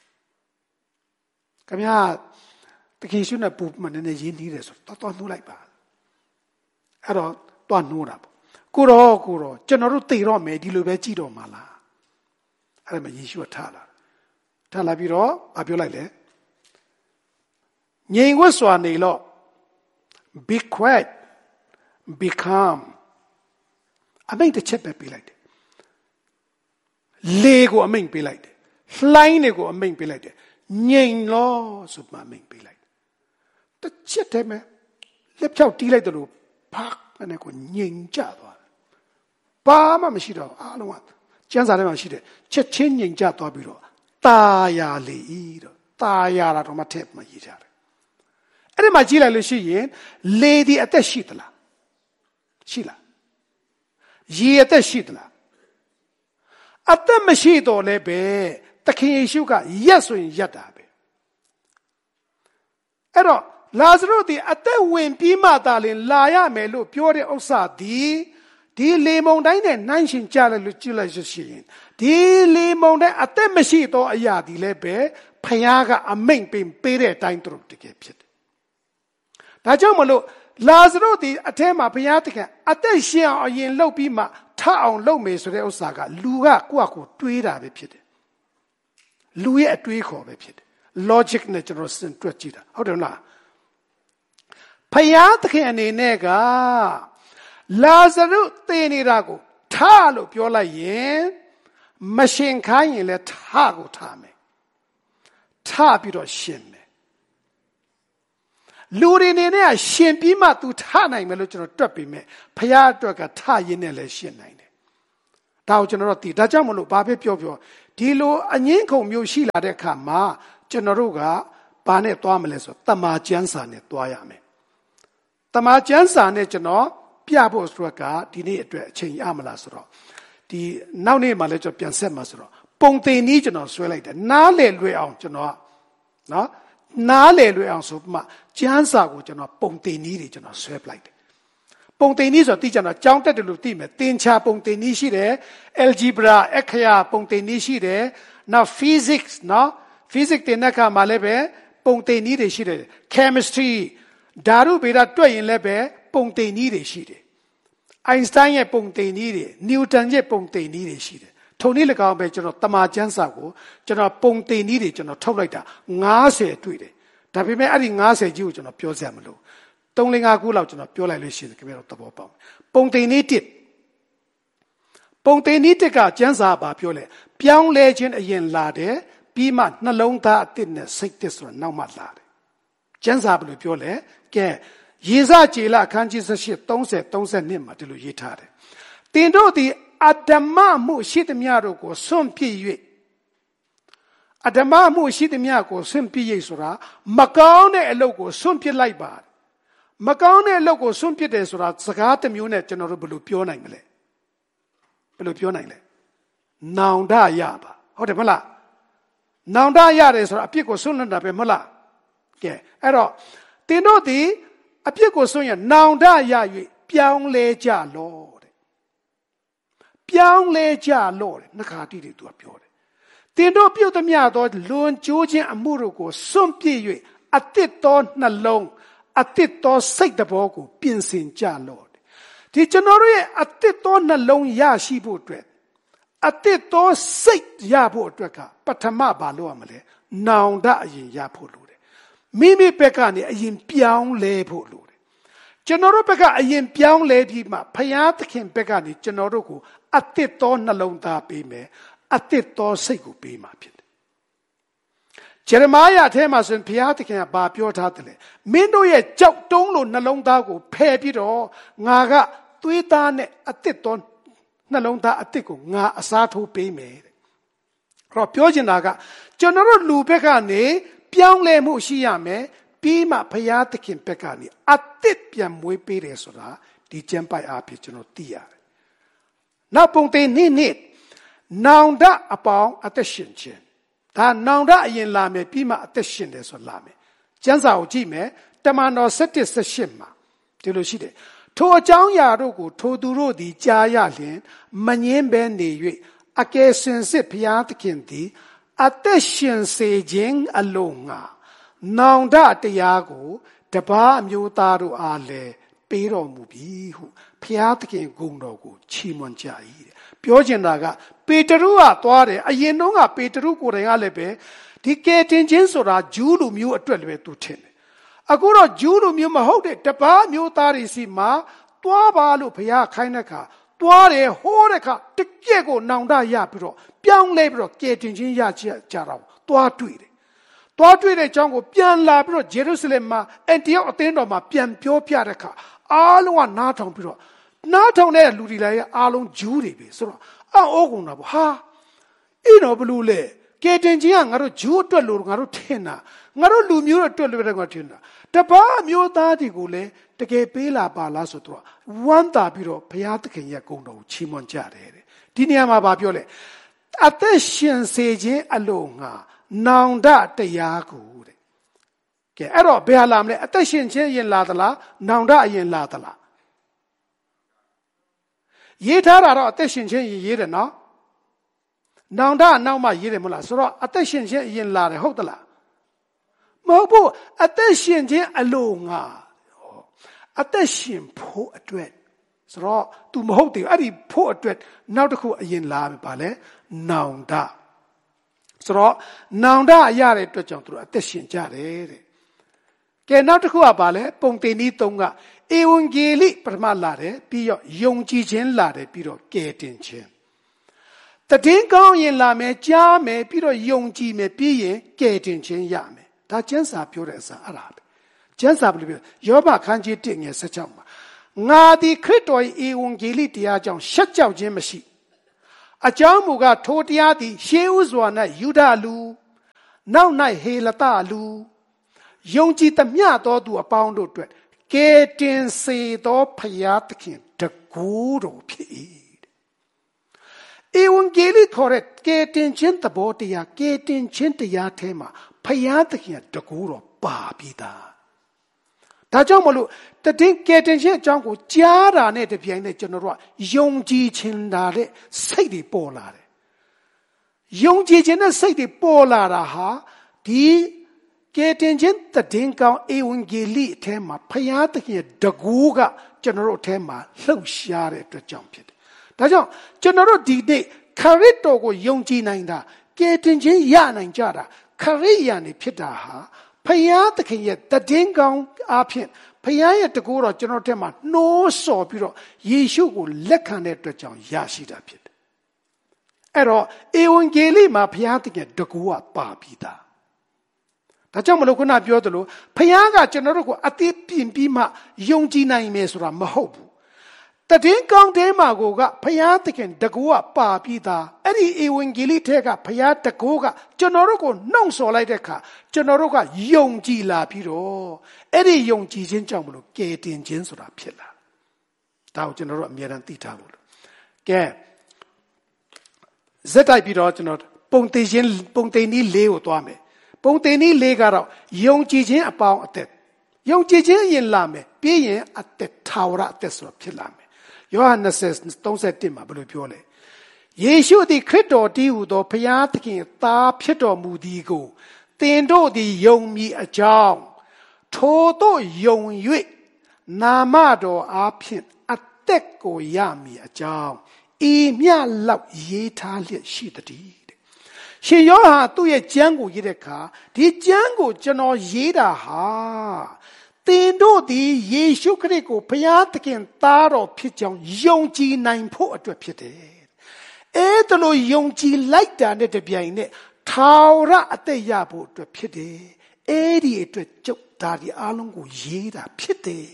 A: ခင်ဗျာသခင်ရှုနဲ့ပူမနေနေရင်းနှီးတယ်ဆိုတော့သွားနှိုးလိုက်ပါအဲ့တော့သွားနှိုးတာပေါ့ကိုတော့ကျွန်တော်တို့သိတော့မယ်ဒီလိုပဲကြည့်တော့မှာလားအဲ့ဒါမှယေရှုကထလာပြီးတော့ပြောလိုက်လေငြိမ်ဝှက်စွာနေလို့ be quiet be calm အမိန့်တစ်ချက်ပဲပေးလိုက်တယ်လေကိုအမိန့်ပေးလိုက်တယ်လှိုင်းတွေကိုအမိန့်ပေးလိုက်တယ်ငြိမ်လို့ဆိုမှအမိန့်ပေးလိုက်တစ်ချက်တည်းပဲလက်ဖြောက်တီးလိုက်တယ်လို့ဖားနဲ့ကိုငြိမ်ကြသွားတယ်ဘာမှမရှိတော့အားလုံးကကျမ်းစာထဲမှာရှိတယ်ချက်ချင်းငြိမ်ကြသွားပြီးတော့ตาယာလေဤတော့ตาယာတာတော့မထက်မှရေးကြတယ်အဲ့ဒီမှာကြည့်လိုက်လို့ရှိရင်လေဒီအသက်ရှိသလားရှိလားရေအသက်ရှိသလားအသက်မရှိတော့လည်းပဲသခင်ယေရှုကရက်ဆိုရင်ရက်တာပဲအဲ့တော့လာဇရုဒီအသက်ဝင်ပြီးမှသာလင်လာရမယ်လို့ပြောတဲ့ဥစ္စာဒီလေမုန်တိုင်းနဲ့နှိုင်းရှင်ကြလိုက်လို့ကြည့်လိုက်ရှိရင်ဒီလေမုန်တိုင်းအသက်မရှိတော့အရာဒီလည်းပဲဖခင်ကအမိန့်ပေးတဲ့အတိုင်းသူတို့တကယ်ဖြစ်တယ်ဒါကြောင့်မလို့လာဇရုဒီအထဲမှာဘုရားသခင်အသက်ရှင်အောင်အရင်လှုပ်ပြီးမှထအောင်လှုပ်မယ်ဆိုတဲ့ဥစ္စာကလူကကိုယ့်အကိုတွေးတာပဲဖြစ်တယ်လူရဲ့အတွေးခေါ်ပဲဖြစ်တယ် logic နဲ့ကျွန်တော်စဉ်းတွက်ကြည့်တာဟုတ်တယ်မလားဘုရားသခင်အနေနဲ့ကလာဇရုသေနေတာကိုထလို့ပြောလိုက်ရင်မရှင်ခိုင်းရင်လည်းထကိုထမယ်ထပြီးတော့ရှင်မယ်လူတွေနေနဲ့ရှင်ပြီးမှ तू ထနိုင်မယ်လို့ကျွန်တော်တွက်ပြီးမြဲဖခင်အတွက်ကထရင်းနဲ့လည်းရှင်နိုင်တယ်ဒါကိုကျွန်တော်တို့သိဒါကြောင့်မလို့ဘာဖြစ်ပြောဒီလိုအငင်းခုန်မျိုးရှိလာတဲ့အခါမှာကျွန်တော်တို့ကဘာနဲ့သွားမလဲဆိုတမာကျမ်းစာနဲ့သွားရမယ်တမာကျမ်းစာနဲ့ကျွန်တော်ပြဖို့ဆိုတော့ကဒီနေ့အတွက်အချိန်ရမလားဆိုတော့ဒီနောက်နေ့မှလည်းကျွန်တော်ပြန်ဆက်မှာဆိုတော့ပုံသင်နည်းကျွန်တော်ဆွဲလိုက်တယ်နားလေလွယ်အောင်ကျွန်တော်နော်နားလေလွယ်အောင်ဆိုမှကျမ်းစာကိုကျွန်တော်ပုံသင်နည်းတွေကျွန်တော်ဆွဲပလိုက်တယ်ပုံသင်နည်းဆိုတော့သိကြတော့ကြောင်းတက်တယ်လို့သိမယ်သင်္ချာပုံသင်နည်းရှိတယ် algebra အခရာပုံသင်နည်းရှိတယ်နောက် physics နော် physics တင်တဲ့အခါမှာလည်းပဲပုံသင်နည်းတွေရှိတယ် chemistry ဓာတုဗေဒတွက်ရင်လည်းပဲပုံသင်နည်းတွေရှိတယ်အိုင်စတိုင်းရဲ့ပုံသင်နည်းတွေနျူတန်ရဲ့ပုံသင်နည်းတွေရှိတယ်ထုံနည်း၎င်းပဲကျွန်တော်တမာကျမ်းစာကိုကျွန်တော်ပုံသင်နည်းတွေကျွန်တော်ထုတ်လိုက်တာ90တွေ့တယ်ဒါပေမဲ့အဲ့ဒီ90ကြီးကိုကျွန်တော်ပြောစရာမလို3-5ခုလောက်ကျွန်တော်ပြောလိုက်လို့ရှိတယ်ခင်ဗျားတို့သဘောပေါက်ပုံသင်နည်း1ပုံသင်နည်း1ကကျမ်းစာဘာပြောလဲပြောင်းလဲခြင်းအရင်လာတယ်ပြီးမှနှလုံးသားအသစ်နဲ့စိတ်သစ်ဆိုတာနောက်မှလာတယ်ကျမ်းစာဘယ်လိုပြောလဲကဲယေဇကျေလအခန်းကြီး18:30-32မှာဒီလိုရေးထားတယ်တင်တို့သည်အဓမ္မမှုရှိသမျှတို့ကိုစွန့်ပစ်၍အဓမ္မမှုရှိသမျှကိုစွန့်ပစ်၍ဆိုတာမကောင်းတဲ့အလုပ်ကိုစွန့်ပစ်လိုက်ပါမကောင်းတဲ့အလုပ်ကိုစွန့်ပစ်တယ်ဆိုတာစကားတစ်မျိုးနဲ့ကျွန်တော်တို့ဘယ်လိုပြောနိုင်မလဲဘယ်လိုပြောနိုင်လဲနောင်တရပါဟုတ်တယ်မလားနောင်တရတယ်ဆိုတာအပြစ်ကိုစွန့်လွတ်တာပဲမဟုတ်လားကဲအဲ့တော့တင်တို့သည်အပြစ်ကိုစွန့်ရနောင်တရ၍ပြောင်းလဲကြလောတဲ့ပြောင်းလဲကြလောတဲ့နှခါတိတွေသူကပြောတယ်တင်တို့ပြုတ်သမျှသောလွန်ကျိုးခြင်းအမှုတို့ကိုစွန့်ပစ်၍အသစ်သောနှလုံးအသစ်သောစိတ်တဘောကိုပြင်ဆင်ကြလောတဲ့ဒီကျွန်တော်တို့ရဲ့အသစ်သောနှလုံးရရှိဖို့အတွက်အသစ်သောစိတ်ရဖို့အတွက်ကပထမဘာလို့ရမလဲနောင်တအရင်ရဖို့လိုတယ်မိမိဘက်ကနေအရင်ပြောင်းလဲဖို့လိုတယ်ကျွန်တော်တို့ဘက်ကအရင်ပြောင်းလဲပြီးမှဖယားသခင်ဘက်ကနေကျွန်တော်တို့ကိုအသစ်သောနှလုံးသားပေးမယ်အသစ်သောစိတ်ကိုပေးမှာဖြစ်တယ်ဂျေရမာယအထဲမှာဆိုရင်ဘုရားသခင်ကဘာပြောထားတယ်လဲမင်းတို့ရဲ့ကြောက်တုံးလိုနှလုံးသားကိုဖယ်ပြီးတော့ငါကသွေးသားနဲ့အသစ်သောနှလုံးသားအသစ်ကိုငါအစားထိုးပေးမယ်တဲ့အဲ့တော့ပြောချင်တာကကျွန်တော်တို့လူဘက်ကနေပြောင်းလဲမှုရှိရမယ်ပြီးမှဘုရားသခင်ဘက်ကနေအသစ်ပြန်မွေးပေးတယ်ဆိုတာဒီကျမ်းပိုက်အားဖြင့်ကျွန်တော်သိရတယ်နောက်ပုံသင်နှစ်နောင်တအပေါင်းအသက်ရှင်ခြင်းဒါနောင်တအရင်လာမယ်ပြီးမှအသက်ရှင်တယ်ဆိုလာမယ်ကျမ်းစာကိုကြည့်မယ်တမန်တော်7:18မှာဒီလိုရှိတယ်ထိုအကြောင်းအရာတို့ကိုထိုသူတို့သည်ကြားရလျင်မငင်းဘဲနေ၍အကယ်စင်စစ်ဘုရားသခင်သည်အသက်ရှင်စေခြင်းအလုံးငါနောင်တတရားကိုတပါးအမျိုးသားတို့အားလည်းပေးတော်မူပြီဟုဘုရားသခင်ဂုဏ်တော်ကိုချီးမွမ်းကြ၏တဲ့ပြောချင်တာကပေတရုကသွားတယ်အရင်တော့ကပေတရုကိုယ်တိုင်ကလည်းပဲဒီကယ်တင်ခြင်းဆိုတာဂျူးလူမျိုးအတွက်လည်းပဲသူထင်တယ်အခုတော့ဂျူးလူမျိုးမဟုတ်တဲ့တပါးမျိုးသားတွေစီမှာသွားပါလို့ဘုရားခိုင်းတဲ့အခါသွားတယ်ဟိုးတဲ့အခါတကယ့်ကိုနောင်တရပြီးတော့ပြောင်းလဲပြီးတော့ကယ်တင်ခြင်းရကြတော့သွားတွေ့တယ်သွားတွေ့တဲ့အကြောင်းကိုပြန်လာပြီးတော့ဂျေရုဆလင်မှာအန်တီယောက်အသင်းတော်မှာပြန်ပြောပြတဲ့အခါအားလုံးကနားထောင်ပြီးတော့နားထောင်တဲ့လူတွေလည်းအားလုံးဂျူးတွေပဲဆိုတော့အော်ကုန်တာပေါ့ဟာအဲ့တော့ဘလို့လဲကယ်တင်ခြင်းကငါတို့ဂျူးအတွက်လို့ငါတို့ထင်တာငါတို့လူမျိုးအတွက်လို့ပဲငါထင်တာတပါးမျိုးသားတွေကိုလည်းတကယ်ပေးလာပါလားဆိုတော့ဝမ်းသာပြီးတော့ဘုရားသခင်ရဲ့ဂုဏ်တော်ကိုချီးမွမ်းကြတယ်တဲ့ဒီနေရာမှာဘာပြောလဲအသက်ရှင်စေခြင်းအလို့ငါနောင်တတရားကိုတဲ့ကဲအဲ့တော့ဘယ်ဟာလာမလဲအသက်ရှင်ခြင်းအရင်လာသလားနောင်တအရင်လာသလားရေးထားတာတော့အသက်ရှင်ခြင်းရေးတယ်နော်နောင်တနောက်မှရေးတယ်မဟုတ်လားဆိုတော့အသက်ရှင်ခြင်းအရင်လာတယ်ဟုတ်သလားမဟုတ်ဘူးအသက်ရှင်ခြင်းအလို့ငါအသက်ရှင်ဖို့အတွက်ဆိုတော့ तू မဟုတ်တယ်အဲ့ဒီဖို့အတွက်နောက်တစ်ခုအရင်လာပြီပါလေနောင်တဆိုတော့နောင်တရတဲ့အတွက်ကြောင့်သူတို့အသက်ရှင်ကြတယ်တဲ့ကဲနောက်တစ်ခုကပါလေပုံသင်နည်း3ကဧဝံဂေလိပထမလာတယ်ပြီးတော့ယုံကြည်ခြင်းလာတယ်ပြီးတော့ကယ်တင်ခြင်းတည်င်းကောင်းရင်လာမယ်ကြားမယ်ပြီးတော့ယုံကြည်မယ်ပြီးရင်ကယ်တင်ခြင်းရမယ်ဒါကျမ်းစာပြောတဲ့အစားအဲ့ဒါပဲကျမ်းစာဘယ်လိုပြောယောဘခန်းကြီး1ငယ်16မှာငါသည်ခရစ်တော်၏ဧဝံဂေလိတရားကြောင့်ရှက်ကြောက်ခြင်းမရှိအကြောင်းမူကားထိုတရားသည်ရှေးဥစွာ၌ယူဒလူနောက်၌ဟေလတလူယုံကြည်သမျှသောသူအပေါင်းတို့အတွက်ကယ်တင်စေသောဖျားသခင်တကူတော်ဖြစ်၏ဧဝံဂေလိခေါ်တဲ့ကယ်တင်ခြင်းသဘောတရားကယ်တင်ခြင်းတရားထဲမှာဖျားသခင်တကူတော်ပါပြီးသားဒါကြောင့်မလို့တည်ကယ်တင်ခြင်းအကြောင်းကိုကြားတာနဲ့တပြိုင်နက်ကျွန်တော်တို့ကယုံကြည်ခြင်းတာတဲ့စိတ်တွေပေါ်လာတယ်ယုံကြည်ခြင်းနဲ့စိတ်တွေပေါ်လာတာဟာဒီကယ်တင်ခြင်းတည်ကောင်းဧဝံဂေလိအထဲမှာဖျားသခင်ရဲ့တကူကကျွန်တော်တို့အထဲမှာလှုပ်ရှားတဲ့အတွက်ကြောင့်ဖြစ်တယ်ဒါကြောင့်ကျွန်တော်တို့ဒီနေ့ခရစ်တော်ကိုယုံကြည်နိုင်တာကယ်တင်ခြင်းရနိုင်ကြတာခရစ်ယာန်နေဖြစ်တာဟာဖျားသခင်ရဲ့တည်ကောင်းအားဖြင့်ဖျားရဲ့တကူတော်ကျွန်တော်ထဲမှာနှိုးဆော်ပြီးတော့ယေရှုကိုလက်ခံတဲ့အတွက်ကြောင့်ရရှိတာဖြစ်တယ်အဲ့တော့ဧဝံဂေလိမှာဖျားသခင်တကူကပါပြီးသားဒါကြောင့်မလို့ခုနပြောသလိုဖခင်ကကျွန်တော်တို့ကိုအသေးပြင်ပြီးမှယုံကြည်နိုင်မယ်ဆိုတာမဟုတ်ဘူးတည်ကောင်းတဲ့မှာကိုကဖခင်သခင်တကူကပါပြီးသားအဲ့ဒီဧဝံဂေလိထဲကဖခင်တကူကကျွန်တော်တို့ကိုနှုတ်ဆော်လိုက်တဲ့အခါကျွန်တော်တို့ကယုံကြည်လာပြီးတော့အဲ့ဒီယုံကြည်ခြင်းကြောင့်မလို့ကယ်တင်ခြင်းဆိုတာဖြစ်လာဒါကိုကျွန်တော်တို့အမြဲတမ်းသိထားဖို့လို့ကဲဇက်တိုက်ပြီးတော့ကျွန်တော်ပုံသိနည်းလေးကိုသွားမယ်ပုံသိနည်းလေးကတော့ယုံကြည်ခြင်းအပေါင်းအသက်ယုံကြည်ခြင်းရင်လာမယ်ပြီးရင်အသက်ထာဝရအသက်ဆိုတာဖြစ်လာမယ်ယောဟန်20:31မှာဘယ်လိုပြောလဲယေရှုသည်ခရစ်တော်တည်းဟူသောဘုရားသခင်သားဖြစ်တော်မူသည်ကိုသင်တို့သည်ယုံမည်အကြောင်းထိုတို့ယုံ၍နာမတော်အားဖြင့်အသက်ကိုရမည်အကြောင်းဤမြလောက်ရေးထားလျက်ရှိသည်ရှင်ယောဟန်သူ့ရဲ့ကျမ်းကိုရေးတဲ့အခါဒီကျမ်းကိုကျွန်တော်ရေးတာဟာသင်တို့သည်ယေရှုခရစ်ကိုဘုရားသခင်သားတော်ဖြစ်ကြောင်းယုံကြည်နိုင်ဖို့အတွက်ဖြစ်တယ်။အဲ့ဒါလိုယုံကြည်လိုက်တာနဲ့တပြိုင်နက်ထာဝရအသက်ရဖို့အတွက်ဖြစ်တယ်။အဲ့ဒီအတွက်ကျုပ်ဒါဒီအားလုံးကိုရေးတာဖြစ်တယ်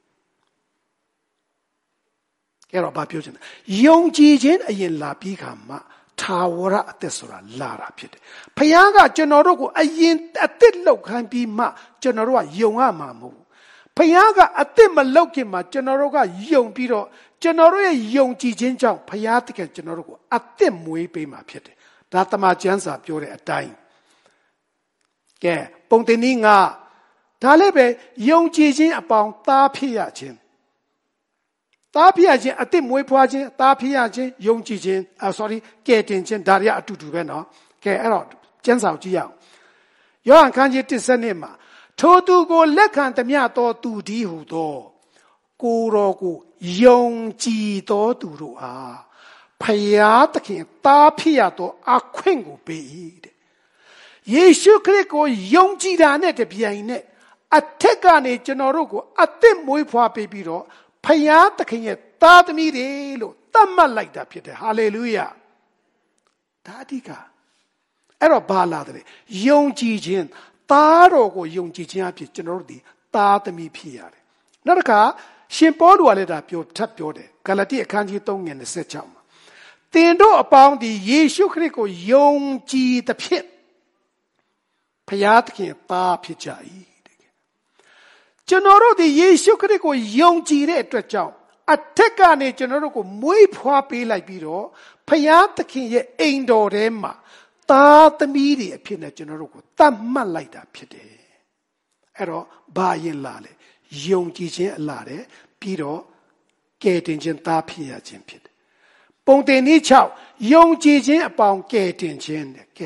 A: ။အဲ့တော့ဘာပြောချင်လဲ။ယုံကြည်ခြင်းအရင်လာပြီးခါမှထာဝရအသက်ဆိုတာလာတာဖြစ်တယ်။ဘုရားကကျွန်တော်တို့ကိုအရင်အသက်လောက်ခိုင်းပြီးမှကျွန်တော်တို့ကယုံရမှာမဟုတ်ဘူး။ဘုရားကအသက်မလောက်ခင်မှာကျွန်တော်တို့ကယုံပြီးတော့ကျွန်တော်တို့ရဲ့ယုံကြည်ခြင်းကြောင့်ဘုရားတကယ်ကျွန်တော်တို့ကိုအသက်မွေးပေးမှာဖြစ်တယ်။ဒါတမန်ကျမ်းစာပြောတဲ့အတိုင်းကဲပုံတင်နည်းငါဒါလည်းပဲယုံကြည်ခြင်းအပေါင်းသားဖြစ်ရခြင်းသားဖြစ်ရခြင်းအသက်မွေးဖွားခြင်းသားဖြစ်ရခြင်းယုံကြည်ခြင်းကဲတင်ခြင်းဒါတွေအတူတူပဲနော်ကဲအဲ့တော့ကျမ်းစာကိုကြည့်ရအောင်ယောဟန်ခန်းကြီး1:2မှာထိုသူကိုလက်ခံသမျှသောသူဒီဟုသောကိုတော်ကိုယုံကြည်သောသူတို့အားဖယားသခင်သားဖြစ်ရသောအခွင့်ကိုပေး၏တဲ့ယေရှုခရစ်ကိုယုံကြည်တာနဲ့တပြိုင်နက်အထက်ကနေကျွန်တော်တို့ကိုအသက်မွေးဖွားပေးပြီးတော့ဖယားသခင်ရဲ့သားသမီးတွေလို့သတ်မှတ်လိုက်တာဖြစ်တယ်ဟာလေလုယာဒါအဓိကအဲ့တော့ဘာလာတယ်ယုံကြည်ခြင်းသားတော်ကိုယုံကြည်ခြင်းအဖြစ်ကျွန်တော်တို့ဒီသားသမီးဖြစ်ရတယ်နောက်တစ်ခါရှင်ပေါလုကလည်းဒါထပ်ပြောတယ်ဂလာတိအခန်းကြီး3:26မှာသင်တို့အပေါင်းဒီယေရှုခရစ်ကိုယုံကြည်သဖြင့်ဖယားသခင်သားဖြစ်ကြ၏ကျွန်တော်တို့ဒီယေရှုခရစ်ကိုယုံကြည်တဲ့အတွက်ကြောင့်အထက်ကနေကျွန်တော်တို့ကိုမွေးဖွားပေးလိုက်ပြီးတော့ဖယားသခင်ရဲ့အိမ်တော်ထဲမှာသားသမီးတွေအဖြစ်နဲ့ကျွန်တော်တို့ကိုသတ်မှတ်လိုက်တာဖြစ်တယ်အဲ့တော့ဘာရင်လာလဲယုံကြည်ခြင်းအလားတယ်ပြီးတော့ကယ်တင်ခြင်းသားဖြစ်ရခြင်းဖြစ်တယ်ပုံတင်နည်း6ယုံကြည်ခြင်းအပေါင်းကယ်တင်ခြင်းတဲ့ကဲ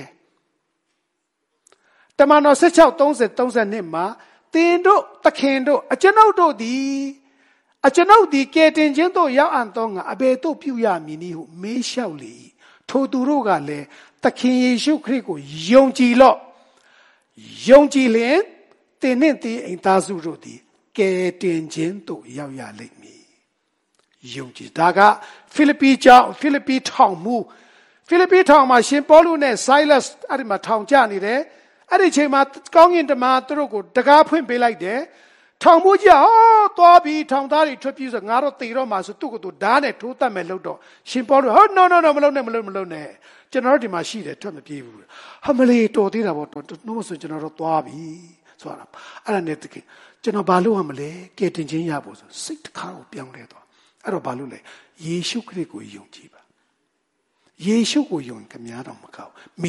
A: တမန်တော်16:30-32မှာသင်တို့သခင်တို့အကျွန်ုပ်တို့သည်ကယ်တင်ခြင်းသို့ရောက်အံ့သောငါအဘယ်သို့ပြုရမည်နည်းဟုမေးလျှောက်လေ၏ထိုသူတို့ကလည်းသခင်ယေရှုခရစ်ကိုယုံကြည်လော့ယုံကြည်လျင်သင်နှင့်သင်အိမ်သားစုတို့သည်ကယ်တင်ခြင်းသို့ရောက်ရလိမ့်မည်ယုံကြည်ဒါကဖိလိပ္ပိထောင်မှာရှင်ပေါလုနဲ့ဆိုင်းလတ်အဲ့ဒီမှာထောင်ကျနေတယ်အဲ့ဒီချိန်မှာကောင်းကင်တမန်သူတို့ကိုတကားဖွင့်ပေးလိုက်တယ်ထောင်ဖို့ကြီးသွားပြီးထောင်သားတွေထွက်ပြေးဆိုငါတော့တေတော့မှဆိုသူ့ကိုယ်သူဓာတ်နဲ့ထိုးတတ်မယ်လို့တော့ရှင်ပေါလုဟော no မလုပ်နဲ့ကျွန်တော်တို့ဒီမှာရှိတယ်ထွက်မပြေးဘူးဟာမလေးတော်သေးတာပေါ့တော့နှုတ်ဆိုကျွန်တော်တို့သွားပြီဆိုတာအဲ့ဒါနဲ့တကယ်ကျွန်တော်ဘာလို့ရမလဲကဲတင်ချင်းရဖို့ဆိုစိတ်တစ်ခါကိုပြောင်းလဲသွားအဲ့တော့ဘာလို့လဲယေရှုခရစ်ကိုယုံကြည်ပါယေရှုကိုယုံခင်များတော့မကောက်